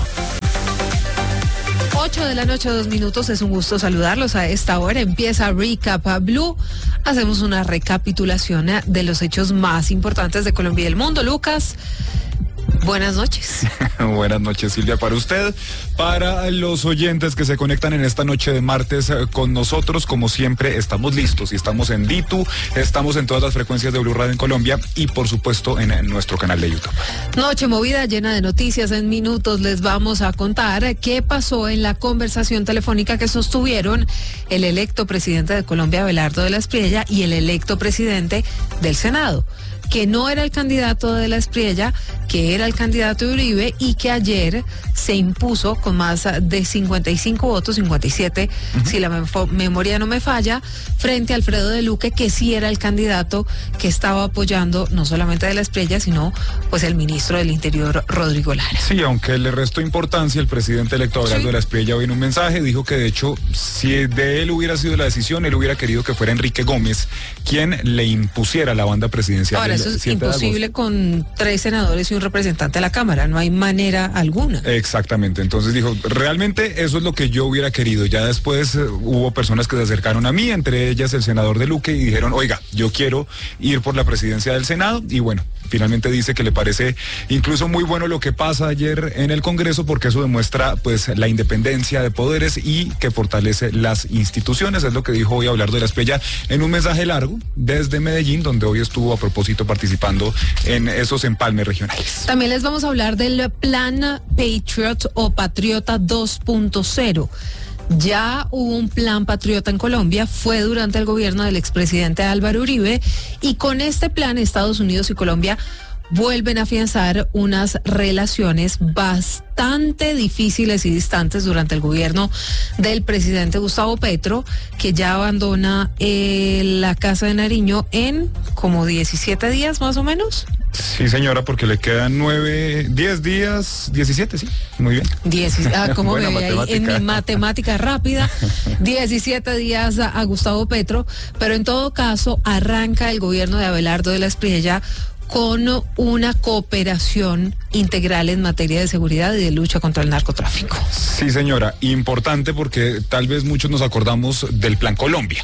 ocho de la noche, dos minutos. Es un gusto saludarlos a esta hora. Empieza Recap Blue. Hacemos una recapitulación de los hechos más importantes de Colombia y del mundo. Lucas, buenas noches. Buenas noches, Silvia, para usted, para los oyentes que se conectan en esta noche de martes eh, con nosotros. Como siempre, estamos listos y estamos en D dos, estamos en todas las frecuencias de Blue Radio en Colombia y por supuesto en, en nuestro canal de YouTube. Noche movida, llena de noticias. En minutos les vamos a contar qué pasó en la conversación telefónica que sostuvieron el electo presidente de Colombia, Abelardo de la Espriella, y el electo presidente del Senado, que no era el candidato de la Espriella, que era el candidato de Uribe y que ayer se impuso con más de cincuenta y cinco votos, cincuenta y siete, uh-huh. si la mem- memoria no me falla, frente a Alfredo de Luque, que sí era el candidato que estaba apoyando no solamente de la Espriella, sino pues el ministro del Interior, Rodrigo Lara. Sí, aunque le restó importancia, el presidente electo Abelardo sí. de la Espriella hoy en un mensaje dijo que de hecho, si de él hubiera sido la decisión, él hubiera querido que fuera Enrique Gómez quien le impusiera la banda presidencial. Ahora, eso es imposible con tres senadores y un representante de la Cámara, no hay manera alguna. Exactamente, entonces dijo, realmente eso es lo que yo hubiera querido. Ya después uh, hubo personas que se acercaron a mí, entre ellas el senador de Luque, y dijeron, oiga, yo quiero ir por la presidencia del Senado, y bueno, finalmente dice que le parece incluso muy bueno lo que pasa ayer en el Congreso, porque eso demuestra pues la independencia de poderes y que fortalece las instituciones. Es lo que dijo hoy Abelardo de la Espriella en un mensaje largo desde Medellín, donde hoy estuvo a propósito participando en esos empalmes regionales. También les vamos a hablar del plan Patriot o Patriota dos punto cero. Ya hubo un plan Patriota en Colombia, fue durante el gobierno del expresidente Álvaro Uribe, y con este plan Estados Unidos y Colombia vuelven a afianzar unas relaciones bastante difíciles y distantes durante el gobierno del presidente Gustavo Petro, que ya abandona eh, la Casa de Nariño en como diecisiete días más o menos. Sí, señora, porque le quedan nueve, diez días, diecisiete, sí, muy bien. Diez, ah, ¿cómo me ve ahí en mi matemática rápida? diecisiete días a, a Gustavo Petro, pero en todo caso arranca el gobierno de Abelardo de la Espriella con una cooperación integral en materia de seguridad y de lucha contra el narcotráfico. Sí, señora, importante porque tal vez muchos nos acordamos del Plan Colombia.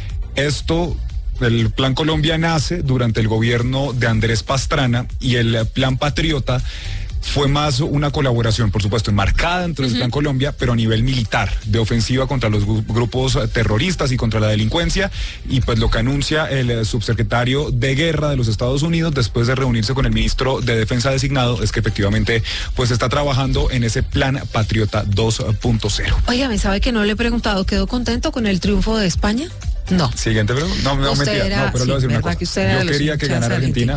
Esto, el Plan Colombia nace durante el gobierno de Andrés Pastrana, y el Plan Patriota fue más una colaboración, por supuesto, enmarcada dentro del uh-huh. Plan Colombia, pero a nivel militar, de ofensiva contra los grupos terroristas y contra la delincuencia, y pues lo que anuncia el subsecretario de Guerra de los Estados Unidos después de reunirse con el ministro de Defensa designado es que efectivamente pues está trabajando en ese Plan Patriota dos punto cero. Oiga, ¿me sabe que no le he preguntado? ¿Quedó contento con el triunfo de España? No. Siguiente pregunta. No, no, mentira. Era, no, pero sí, le voy a decir una cosa. Que Yo quería que ganara Argentina.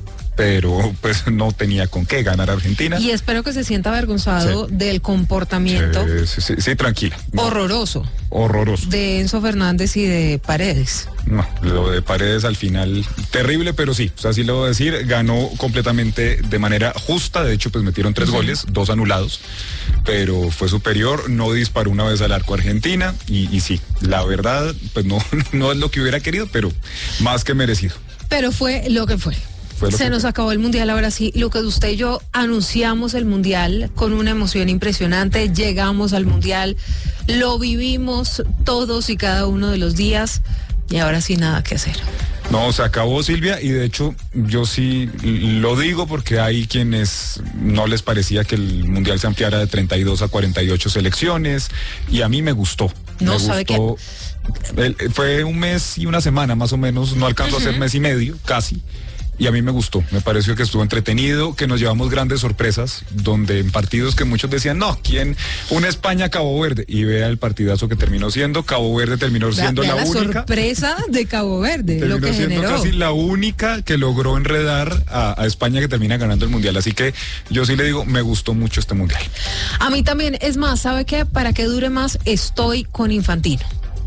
Pero pues no tenía con qué ganar Argentina. Y espero que se sienta avergonzado sí. del comportamiento. Sí, sí, sí, tranquila. No. Horroroso. Horroroso. De Enzo Fernández y de Paredes. No, lo de Paredes al final, terrible, pero sí, o sea, sí lo voy a decir, ganó completamente de manera justa. De hecho, pues metieron tres uh-huh. goles, dos anulados, pero fue superior, no disparó una vez al arco Argentina, y, y sí, la verdad, pues no, no es lo que hubiera querido, pero más que merecido. Pero fue lo que fue. Se nos acabó el Mundial, ahora sí. Lucas, usted y yo anunciamos el Mundial con una emoción impresionante, llegamos al Mundial, lo vivimos todos y cada uno de los días, y ahora sí nada que hacer. No, se acabó, Silvia, y de hecho yo sí lo digo porque hay quienes no les parecía que el Mundial se ampliara de treinta y dos a cuarenta y ocho selecciones, y a mí me gustó. No me sabe gustó. Que... Fue un mes y una semana más o menos, no alcanzó uh-huh. a ser mes y medio, casi. Y a mí me gustó, me pareció que estuvo entretenido, que nos llevamos grandes sorpresas, donde en partidos que muchos decían, no, ¿quién? Una España-Cabo Verde, y vea el partidazo que terminó siendo, Cabo Verde terminó siendo vea, vea la, la única. sorpresa de Cabo Verde, terminó lo que siendo generó. Casi la única que logró enredar a, a España, que termina ganando el Mundial, así que yo sí le digo, me gustó mucho este Mundial. A mí también, es más, ¿sabe qué? Para que dure más, estoy con Infantino.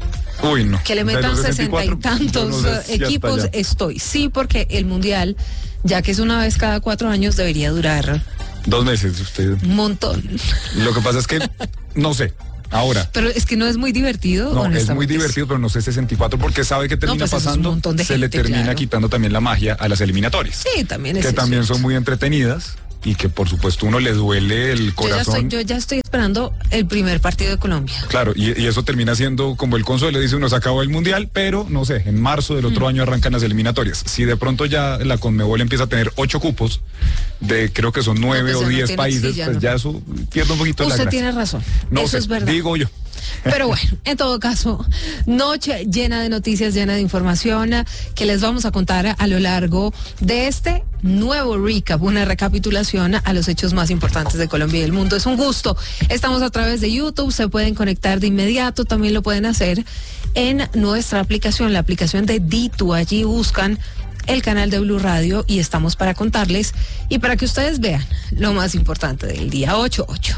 Uy, no. Que le metan sesenta y tantos no sé si equipos, estoy. Sí, porque el Mundial, ya que es una vez cada cuatro años, debería durar... Dos meses, usted. Un montón. Lo que pasa es que, no sé, ahora. Pero es que no es muy divertido. No, es muy divertido, pero no sé sesenta y cuatro, porque sabe que termina no, pues pasando, se gente, le termina claro. quitando también la magia a las eliminatorias. Sí, también es Que eso, también eso. son muy entretenidas. Y que por supuesto uno le duele el corazón. Yo ya estoy, yo ya estoy esperando el primer partido de Colombia. Claro, y, y eso termina siendo como el consuelo, dice uno, se acabó el Mundial, pero no sé, en marzo del otro mm. año arrancan las eliminatorias. Si de pronto ya la Conmebol empieza a tener ocho cupos, de creo que son nueve no, pues o diez no países, sí, ya pues no. ya eso pierde un poquito Usted la gracia. Usted tiene razón, no eso sé, es verdad. Digo yo. Pero bueno, en todo caso, noche llena de noticias, llena de información que les vamos a contar a lo largo de este nuevo recap, una recapitulación a los hechos más importantes de Colombia y del mundo. Es un gusto. Estamos a través de YouTube, se pueden conectar de inmediato, también lo pueden hacer en nuestra aplicación, la aplicación de Ditu. Allí buscan el canal de Blue Radio y estamos para contarles y para que ustedes vean lo más importante del día ocho ocho.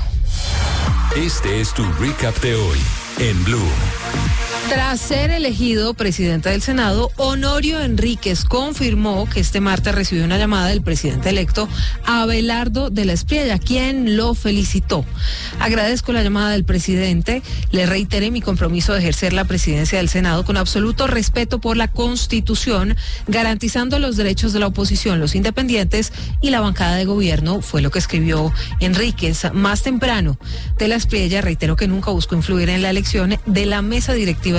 Este es tu recap de hoy en Blue. Tras ser elegido presidente del Senado, Honorio Enríquez confirmó que este martes recibió una llamada del presidente electo Abelardo de la Espriella, quien lo felicitó. Agradezco la llamada del presidente, le reiteré mi compromiso de ejercer la presidencia del Senado con absoluto respeto por la Constitución, garantizando los derechos de la oposición, los independientes y la bancada de gobierno, fue lo que escribió Enríquez. Más temprano, de la Espriella reiteró que nunca buscó influir en la elección de la mesa directiva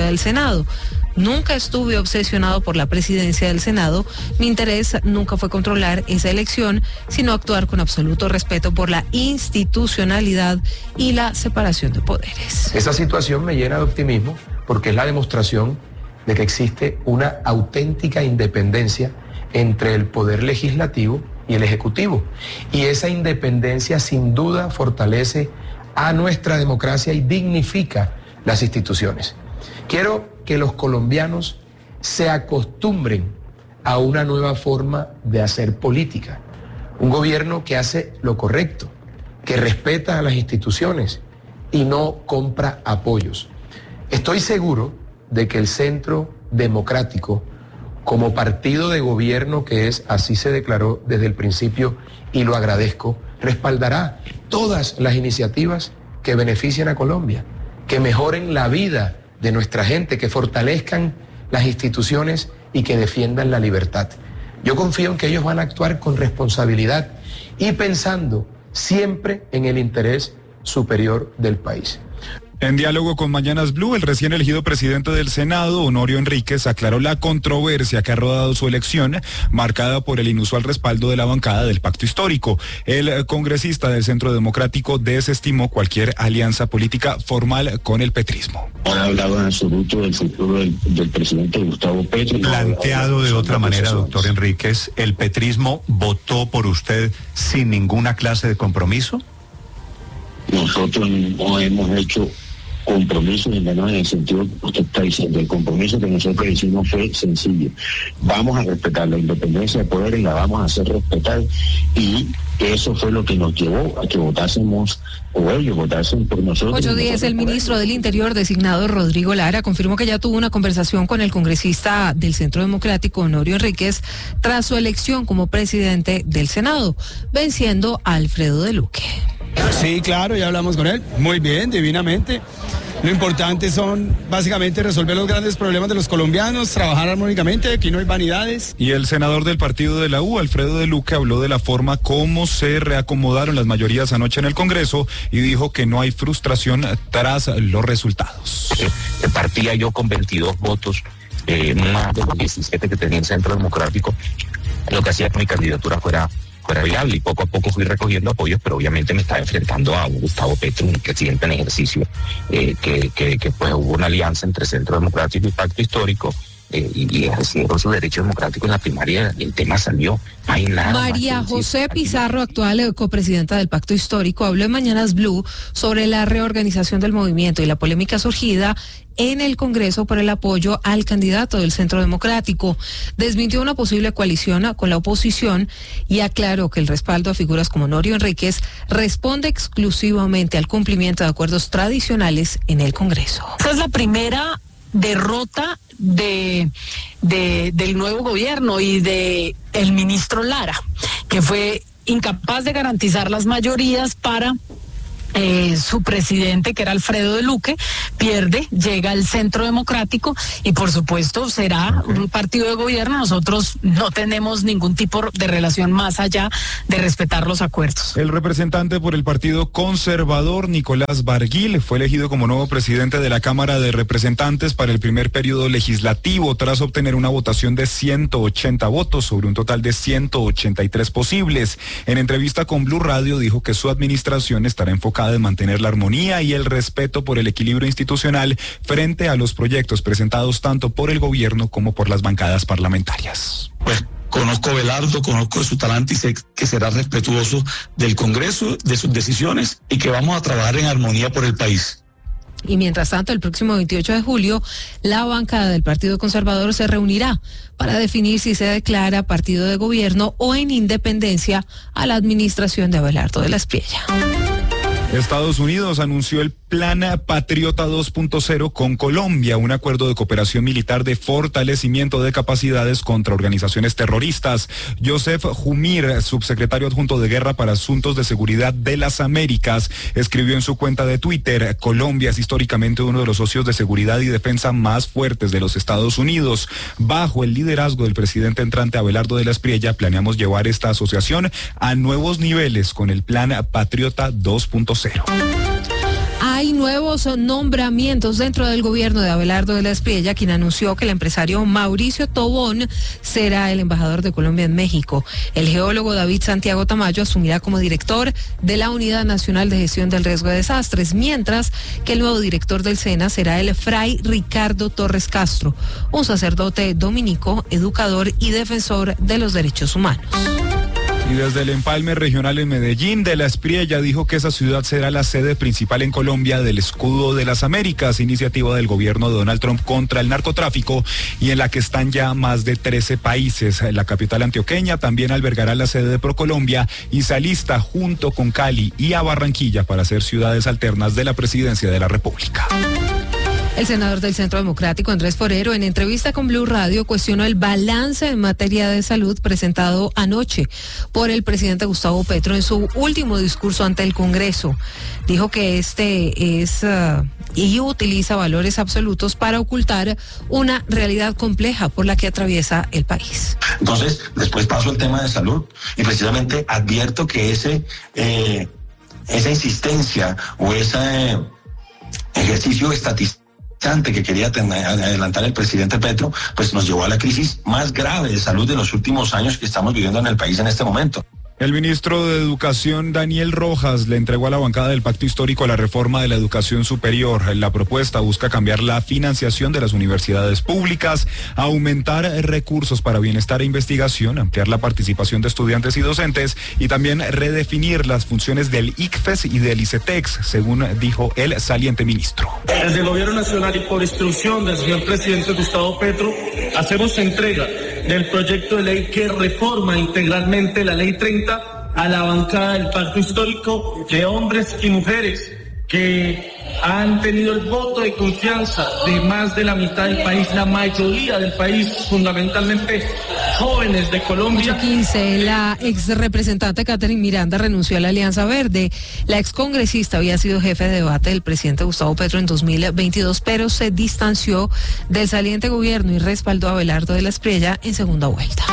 del Senado. Nunca estuve obsesionado por la presidencia del Senado. Mi interés nunca fue controlar esa elección, sino actuar con absoluto respeto por la institucionalidad y la separación de poderes. Esa situación me llena de optimismo porque es la demostración de que existe una auténtica independencia entre el poder legislativo y el ejecutivo. Y esa independencia sin duda fortalece a nuestra democracia y dignifica las instituciones. Quiero que los colombianos se acostumbren a una nueva forma de hacer política. Un gobierno que hace lo correcto, que respeta a las instituciones y no compra apoyos. Estoy seguro de que el Centro Democrático, como partido de gobierno que es, así se declaró desde el principio y lo agradezco, respaldará todas las iniciativas que beneficien a Colombia, que mejoren la vida de nuestra gente, que fortalezcan las instituciones y que defiendan la libertad. Yo confío en que ellos van a actuar con responsabilidad y pensando siempre en el interés superior del país. En diálogo con Mañanas Blue, el recién elegido presidente del Senado, Honorio Enríquez, aclaró la controversia que ha rodado su elección, marcada por el inusual respaldo de la bancada del Pacto Histórico. El congresista del Centro Democrático desestimó cualquier alianza política formal con el petrismo. No ha hablado en absoluto del futuro del, del presidente Gustavo Petro. Planteado de otra manera, doctor Enríquez, ¿el petrismo votó por usted sin ninguna clase de compromiso? Nosotros no hemos hecho compromiso, ni menos en el sentido que usted está diciendo. El compromiso que nosotros hicimos fue sencillo. Vamos a respetar la independencia de poderes, la vamos a hacer respetar, y eso fue lo que nos llevó a que votásemos, o ellos votasen por nosotros. Ocho días, el ministro del Interior designado Rodrigo Lara confirmó que ya tuvo una conversación con el congresista del Centro Democrático, Honorio Enríquez, tras su elección como presidente del Senado, venciendo a Alfredo de Luque. Sí, claro, ya hablamos con él, muy bien, divinamente. Lo importante son básicamente resolver los grandes problemas de los colombianos, trabajar armónicamente, aquí no hay vanidades. Y el senador del partido de la U, Alfredo de Luque, habló de la forma como se reacomodaron las mayorías anoche en el Congreso y dijo que no hay frustración tras los resultados. Eh, partía yo con veintidós votos, eh, más de los diecisiete que tenía el Centro Democrático, lo que hacía que mi candidatura fuera fuera viable, y poco a poco fui recogiendo apoyos, pero obviamente me estaba enfrentando a un Gustavo Petro, un presidente en ejercicio, eh, que, que, que pues hubo una alianza entre Centro Democrático y Pacto Histórico, eh, y, y ejercieron su derecho democrático en la primaria. El tema salió, no hay nada. María José Pizarro, actual copresidenta del Pacto Histórico, habló en Mañanas Blue sobre la reorganización del movimiento y la polémica surgida en el Congreso por el apoyo al candidato del Centro Democrático. Desmintió una posible coalición con la oposición y aclaró que el respaldo a figuras como Honorio Enríquez responde exclusivamente al cumplimiento de acuerdos tradicionales en el Congreso. Esta es la primera derrota de, de del nuevo gobierno y de el ministro Lara, que fue incapaz de garantizar las mayorías para Eh, su presidente, que era Alfredo de Luque, pierde, llega al Centro Democrático y por supuesto será okay. un partido de gobierno. Nosotros no tenemos ningún tipo de relación más allá de respetar los acuerdos. El representante por el Partido Conservador, Nicolás Barguil, fue elegido como nuevo presidente de la Cámara de Representantes para el primer periodo legislativo, tras obtener una votación de ciento ochenta votos sobre un total de ciento ochenta y tres posibles. En entrevista con Blue Radio dijo que su administración estará enfocada de mantener la armonía y el respeto por el equilibrio institucional frente a los proyectos presentados tanto por el gobierno como por las bancadas parlamentarias. Pues conozco a Belardo, conozco su talante y sé que será respetuoso del Congreso, de sus decisiones, y que vamos a trabajar en armonía por el país. Y mientras tanto, el próximo veintiocho de julio, la bancada del Partido Conservador se reunirá para definir si se declara partido de gobierno o en independencia a la administración de Abelardo de la Espriella. Estados Unidos anunció el Plan Patriota dos punto cero con Colombia, un acuerdo de cooperación militar de fortalecimiento de capacidades contra organizaciones terroristas. Joseph Jumir, subsecretario adjunto de Guerra para Asuntos de Seguridad de las Américas, escribió en su cuenta de Twitter: Colombia es históricamente uno de los socios de seguridad y defensa más fuertes de los Estados Unidos. Bajo el liderazgo del presidente entrante Abelardo de la Espriella, planeamos llevar esta asociación a nuevos niveles con el Plan Patriota dos punto cero. Hay nuevos nombramientos dentro del gobierno de Abelardo de la Espriella, quien anunció que el empresario Mauricio Tobón será el embajador de Colombia en México. El geólogo David Santiago Tamayo asumirá como director de la Unidad Nacional de Gestión del Riesgo de Desastres, mientras que el nuevo director del SENA será el fray Ricardo Torres Castro, un sacerdote dominico, educador y defensor de los derechos humanos. Y desde el empalme regional en Medellín, de la Espriella dijo que esa ciudad será la sede principal en Colombia del Escudo de las Américas, iniciativa del gobierno de Donald Trump contra el narcotráfico y en la que están ya más de trece países. La capital antioqueña también albergará la sede de ProColombia y se alista junto con Cali y a Barranquilla para ser ciudades alternas de la presidencia de la República. El senador del Centro Democrático, Andrés Forero, en entrevista con Blue Radio, cuestionó el balance en materia de salud presentado anoche por el presidente Gustavo Petro en su último discurso ante el Congreso. Dijo que este es uh, y utiliza valores absolutos para ocultar una realidad compleja por la que atraviesa el país. Entonces, después paso al tema de salud y precisamente advierto que ese eh, esa insistencia o ese eh, ejercicio estatista que quería adelantar el presidente Petro, pues nos llevó a la crisis más grave de salud de los últimos años que estamos viviendo en el país en este momento. El ministro de Educación, Daniel Rojas, le entregó a la bancada del Pacto Histórico la reforma de la educación superior. La propuesta busca cambiar la financiación de las universidades públicas, aumentar recursos para bienestar e investigación, ampliar la participación de estudiantes y docentes y también redefinir las funciones del I C F E S y del ICETEX, según dijo el saliente ministro. Desde el Gobierno Nacional y por instrucción del señor presidente Gustavo Petro, hacemos entrega del proyecto de ley que reforma integralmente la ley treinta a la bancada del Pacto Histórico de hombres y mujeres que han tenido el voto de confianza de más de la mitad del país, la mayoría del país, fundamentalmente jóvenes de Colombia. ocho quince, la ex representante Catherine Miranda renunció a la Alianza Verde. La ex congresista había sido jefe de debate del presidente Gustavo Petro en dos mil veintidós, pero se distanció del saliente gobierno y respaldó a Abelardo de la Espriella en segunda vuelta.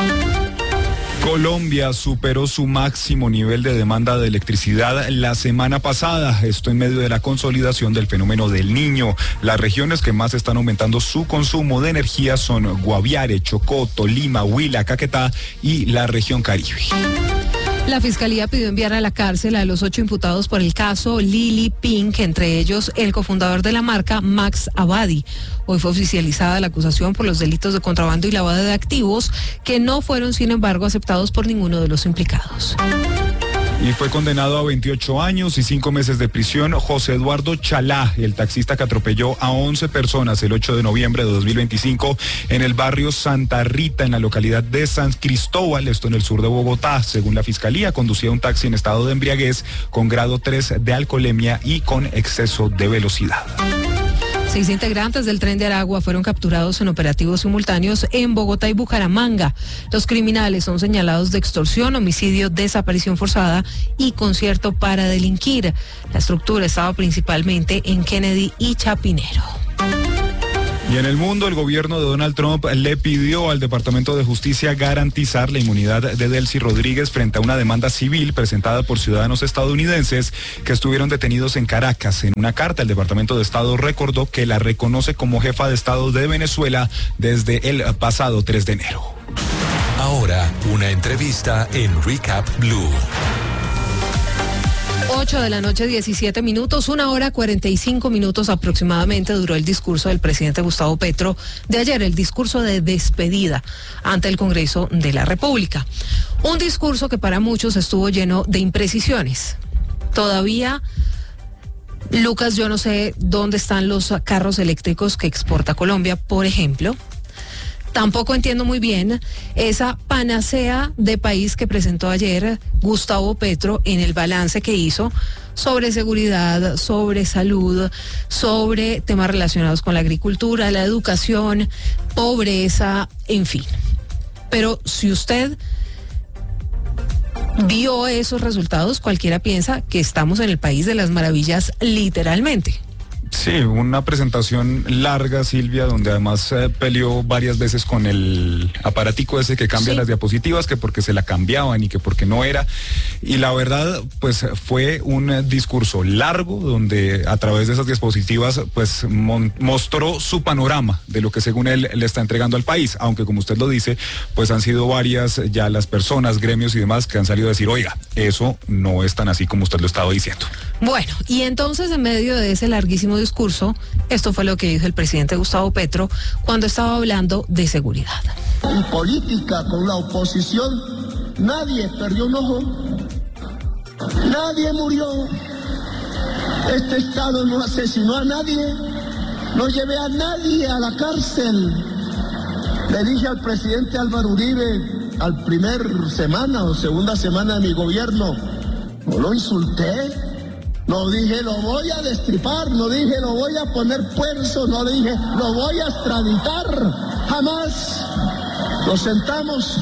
Colombia superó su máximo nivel de demanda de electricidad la semana pasada, esto en medio de la consolidación del fenómeno del Niño. Las regiones que más están aumentando su consumo de energía son Guaviare, Chocó, Tolima, Huila, Caquetá y la región Caribe. La Fiscalía pidió enviar a la cárcel a los ocho imputados por el caso Lily Pink, entre ellos el cofundador de la marca, Max Abadi. Hoy fue oficializada la acusación por los delitos de contrabando y lavado de activos, que no fueron, sin embargo, aceptados por ninguno de los implicados. Y fue condenado a veintiocho años y cinco meses de prisión José Eduardo Chalá, el taxista que atropelló a once personas el ocho de noviembre de dos mil veinticinco en el barrio Santa Rita, en la localidad de San Cristóbal, esto en el sur de Bogotá. Según la Fiscalía, conducía un taxi en estado de embriaguez con grado tres de alcoholemia y con exceso de velocidad. Seis integrantes del Tren de Aragua fueron capturados en operativos simultáneos en Bogotá y Bucaramanga. Los criminales son señalados de extorsión, homicidio, desaparición forzada y concierto para delinquir. La estructura estaba principalmente en Kennedy y Chapinero. Y en el mundo, el gobierno de Donald Trump le pidió al Departamento de Justicia garantizar la inmunidad de Delcy Rodríguez frente a una demanda civil presentada por ciudadanos estadounidenses que estuvieron detenidos en Caracas. En una carta, el Departamento de Estado recordó que la reconoce como jefa de Estado de Venezuela desde el pasado tres de enero. Ahora, una entrevista en Recap Blue. ocho de la noche, diecisiete minutos, una hora cuarenta y cinco minutos aproximadamente duró el discurso del presidente Gustavo Petro de ayer, el discurso de despedida ante el Congreso de la República. Un discurso que para muchos estuvo lleno de imprecisiones. Todavía, Lucas, yo no sé dónde están los carros eléctricos que exporta Colombia, por ejemplo. Tampoco entiendo muy bien esa panacea de país que presentó ayer Gustavo Petro en el balance que hizo sobre seguridad, sobre salud, sobre temas relacionados con la agricultura, la educación, pobreza, en fin. Pero si usted vio esos resultados, cualquiera piensa que estamos en el país de las maravillas, literalmente. Sí, una presentación larga, Silvia, donde además eh, peleó varias veces con el aparatico ese que cambia sí. las diapositivas, que porque se la cambiaban y que porque no era. Y la verdad, pues fue un discurso largo donde a través de esas diapositivas, pues mon- mostró su panorama de lo que según él le está entregando al país, aunque como usted lo dice, pues han sido varias ya las personas, gremios y demás que han salido a decir, oiga, eso no es tan así como usted lo estaba diciendo. Bueno, y entonces en medio de ese larguísimo discurso, esto fue lo que dijo el presidente Gustavo Petro cuando estaba hablando de seguridad. En política con la oposición, nadie perdió un ojo, nadie murió, este Estado no asesinó a nadie, no llevé a nadie a la cárcel. Le dije al presidente Álvaro Uribe, al primer semana o segunda semana de mi gobierno, no lo insulté. No dije lo voy a destripar, no dije lo voy a poner puerzo, no dije lo voy a extraditar, jamás. Nos sentamos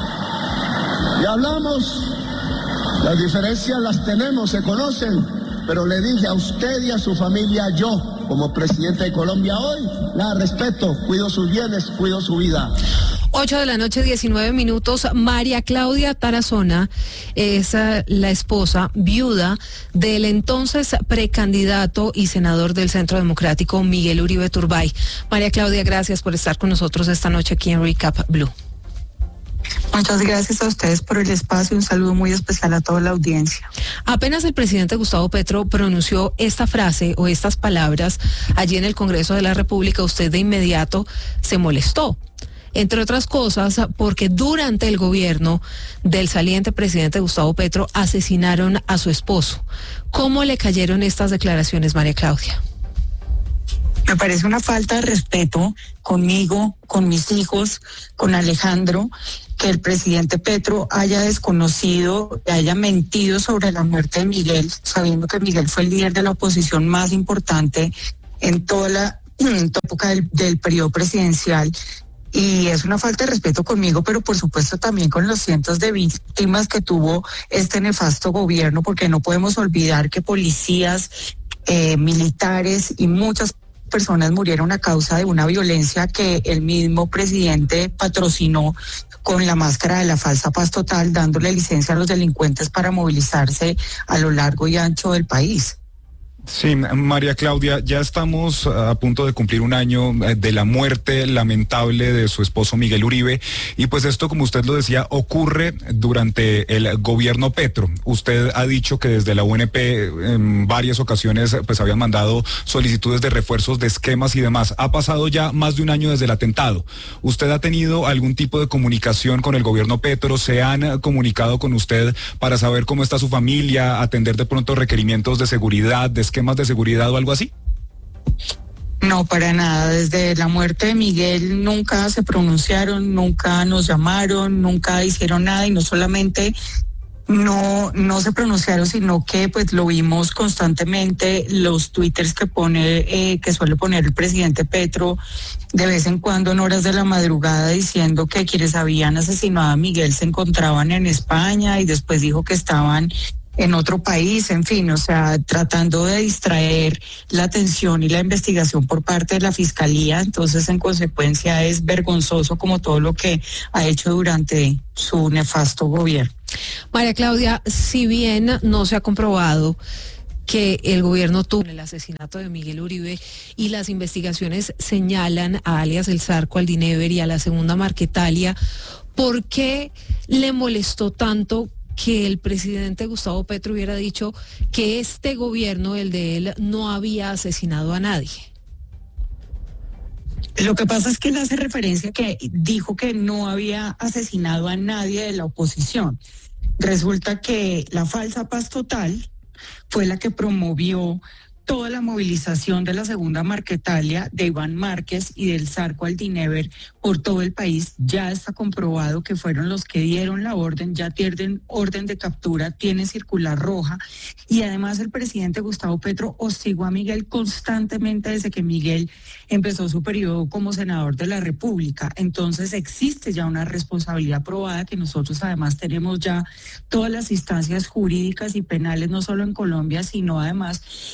y hablamos, las diferencias las tenemos, se conocen, pero le dije a usted y a su familia, yo como presidente de Colombia hoy, la respeto, cuido sus bienes, cuido su vida. ocho de la noche, diecinueve minutos. María Claudia Tarazona es uh, la esposa viuda del entonces precandidato y senador del Centro Democrático, Miguel Uribe Turbay. María Claudia, gracias por estar con nosotros esta noche aquí en Recap Blue. Muchas gracias a ustedes por el espacio. Un saludo muy especial a toda la audiencia. Apenas el presidente Gustavo Petro pronunció esta frase o estas palabras allí en el Congreso de la República, usted de inmediato se molestó. Entre otras cosas, porque durante el gobierno del saliente presidente Gustavo Petro asesinaron a su esposo. ¿Cómo le cayeron estas declaraciones, María Claudia? Me parece una falta de respeto conmigo, con mis hijos, con Alejandro, que el presidente Petro haya desconocido, haya mentido sobre la muerte de Miguel, sabiendo que Miguel fue el líder de la oposición más importante en toda la, en toda época del, del periodo presidencial. Y es una falta de respeto conmigo, pero por supuesto también con los cientos de víctimas que tuvo este nefasto gobierno, porque no podemos olvidar que policías, eh, militares y muchas personas murieron a causa de una violencia que el mismo presidente patrocinó con la máscara de la falsa paz total, dándole licencia a los delincuentes para movilizarse a lo largo y ancho del país. Sí, María Claudia, ya estamos a punto de cumplir un año de la muerte lamentable de su esposo Miguel Uribe y pues esto, como usted lo decía, ocurre durante el gobierno Petro. Usted ha dicho que desde la U N P en varias ocasiones pues habían mandado solicitudes de refuerzos de esquemas y demás. Ha pasado ya más de un año desde el atentado. ¿Usted ha tenido algún tipo de comunicación con el gobierno Petro? ¿Se han comunicado con usted para saber cómo está su familia, atender de pronto requerimientos de seguridad, de esquemas de seguridad o algo así? No, para nada. Desde la muerte de Miguel nunca se pronunciaron, nunca nos llamaron, nunca hicieron nada y no solamente no no se pronunciaron, sino que pues lo vimos constantemente, los twitters que pone, eh, que suele poner el presidente Petro de vez en cuando en horas de la madrugada diciendo que quienes habían asesinado a Miguel se encontraban en España y después dijo que estaban en otro país, en fin, o sea, tratando de distraer la atención y la investigación por parte de la Fiscalía. Entonces, en consecuencia, es vergonzoso como todo lo que ha hecho durante su nefasto gobierno. María Claudia, si bien no se ha comprobado que el gobierno tuvo el asesinato de Miguel Uribe y las investigaciones señalan a alias El Zarco, al Dinever y a la segunda Marquetalia, ¿por qué le molestó tanto que el presidente Gustavo Petro hubiera dicho que este gobierno, el de él, no había asesinado a nadie? Lo que pasa es que él hace referencia que dijo que no había asesinado a nadie de la oposición. Resulta que la falsa paz total fue la que promovió toda la movilización de la segunda Marquetalia, de Iván Márquez y del Zarco al Dinever por todo el país. Ya está comprobado que fueron los que dieron la orden, ya tienen orden de captura, tienen circular roja y además el presidente Gustavo Petro hostigó a Miguel constantemente desde que Miguel empezó su periodo como senador de la República. Entonces existe ya una responsabilidad probada que nosotros además tenemos ya todas las instancias jurídicas y penales, no solo en Colombia, sino además en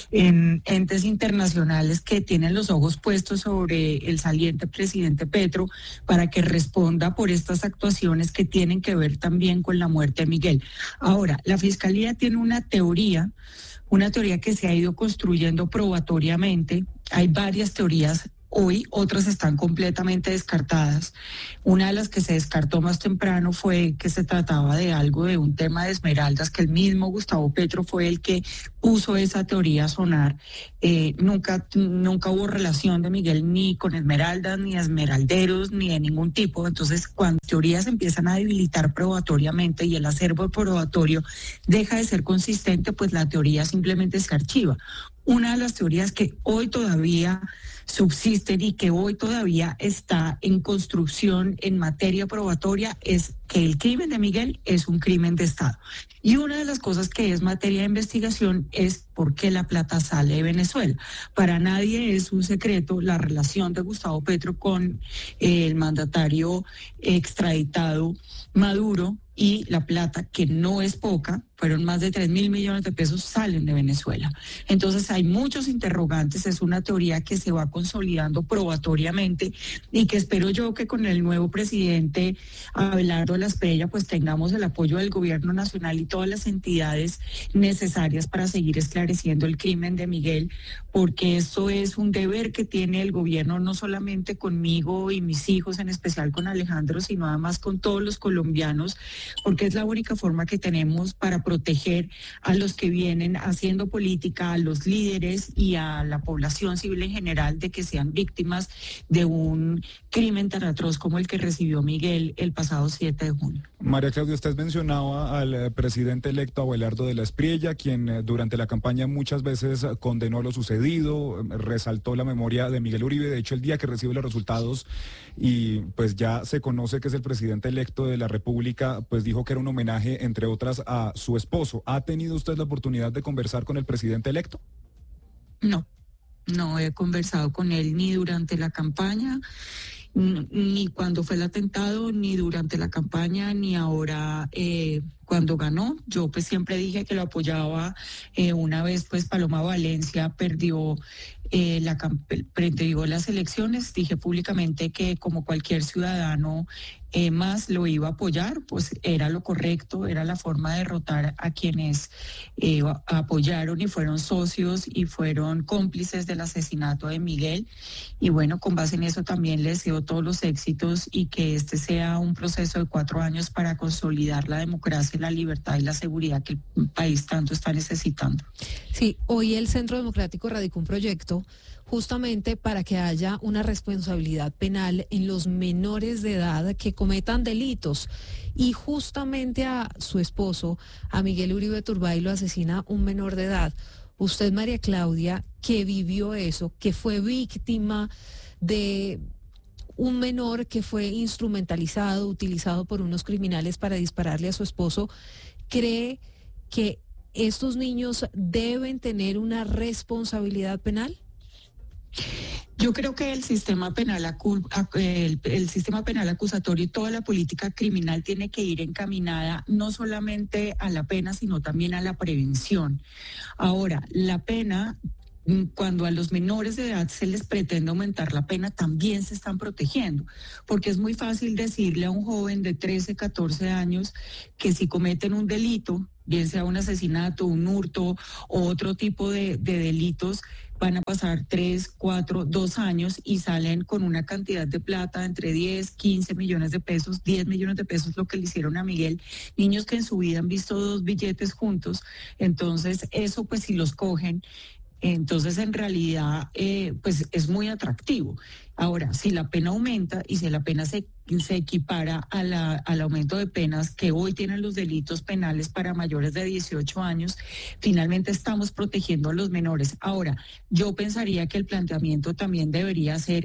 con entes internacionales que tienen los ojos puestos sobre el saliente presidente Petro para que responda por estas actuaciones que tienen que ver también con la muerte de Miguel. Ahora, la Fiscalía tiene una teoría, una teoría que se ha ido construyendo probatoriamente. Hay varias teorías. Hoy otras están completamente descartadas. Una de las que se descartó más temprano fue que se trataba de algo, de un tema de esmeraldas, que el mismo Gustavo Petro fue el que puso esa teoría a sonar. Eh, nunca, nunca hubo relación de Miguel ni con esmeraldas, ni esmeralderos, ni de ningún tipo. Entonces, cuando teorías empiezan a debilitar probatoriamente y el acervo probatorio deja de ser consistente, pues la teoría simplemente se archiva. Una de las teorías que hoy todavía subsisten y que hoy todavía está en construcción en materia probatoria es que el crimen de Miguel es un crimen de Estado. Y una de las cosas que es materia de investigación es por qué la plata sale de Venezuela. Para nadie es un secreto la relación de Gustavo Petro con eh, el mandatario extraditado Maduro, y la plata, que no es poca, fueron más de tres mil millones de pesos, salen de Venezuela. Entonces hay muchos interrogantes, es una teoría que se va consolidando probatoriamente y que espero yo que con el nuevo presidente Abelardo de la Espriella pues tengamos el apoyo del gobierno nacional y todas las entidades necesarias para seguir esclareciendo el crimen de Miguel, porque esto es un deber que tiene el gobierno no solamente conmigo y mis hijos, en especial con Alejandro, sino además con todos los colombianos, porque es la única forma que tenemos para proteger a los que vienen haciendo política, a los líderes y a la población civil en general de que sean víctimas de un crimen tan atroz como el que recibió Miguel el pasado siete de junio. María Claudia, usted mencionaba al presidente electo Abelardo de la Espriella, quien durante la campaña muchas veces condenó lo sucedido, resaltó la memoria de Miguel Uribe. De hecho, el día que recibe los resultados y pues ya se conoce que es el presidente electo de la República, pues dijo que era un homenaje, entre otras, a su esposo. ¿Ha tenido usted la oportunidad de conversar con el presidente electo? No, no he conversado con él ni durante la campaña, ni cuando fue el atentado, ni durante la campaña, ni ahora eh, cuando ganó. Yo pues siempre dije que lo apoyaba. Eh, una vez pues Paloma Valencia perdió eh, la perdió las elecciones, dije públicamente que como cualquier ciudadano eh, más lo iba a apoyar, pues era lo correcto, era la forma de derrotar a quienes eh, apoyaron y fueron socios y fueron cómplices del asesinato de Miguel. Y bueno, con base en eso también le deseo todos los éxitos y que este sea un proceso de cuatro años para consolidar la democracia, la libertad y la seguridad que el país tanto está necesitando. Sí, hoy el Centro Democrático radicó un proyecto justamente para que haya una responsabilidad penal en los menores de edad que cometan delitos. Y justamente a su esposo, a Miguel Uribe Turbay, lo asesina un menor de edad. Usted, María Claudia, que vivió eso, que fue víctima de un menor que fue instrumentalizado, utilizado por unos criminales para dispararle a su esposo, ¿cree que estos niños deben tener una responsabilidad penal? Yo creo que el sistema penal acu- el, el sistema penal acusatorio y toda la política criminal tiene que ir encaminada no solamente a la pena, sino también a la prevención. Ahora, la pena, cuando a los menores de edad se les pretende aumentar la pena, también se están protegiendo, porque es muy fácil decirle a un joven de trece, catorce años que si cometen un delito, bien sea un asesinato, un hurto o otro tipo de, de delitos, van a pasar tres, cuatro, dos años y salen con una cantidad de plata entre diez, quince millones de pesos, diez millones de pesos, lo que le hicieron a Miguel, niños que en su vida han visto dos billetes juntos. Entonces eso pues si los cogen, entonces en realidad eh, pues es muy atractivo. Ahora, si la pena aumenta y si la pena se, se equipara a la, al aumento de penas que hoy tienen los delitos penales para mayores de dieciocho años, finalmente estamos protegiendo a los menores. Ahora, yo pensaría que el planteamiento también debería ser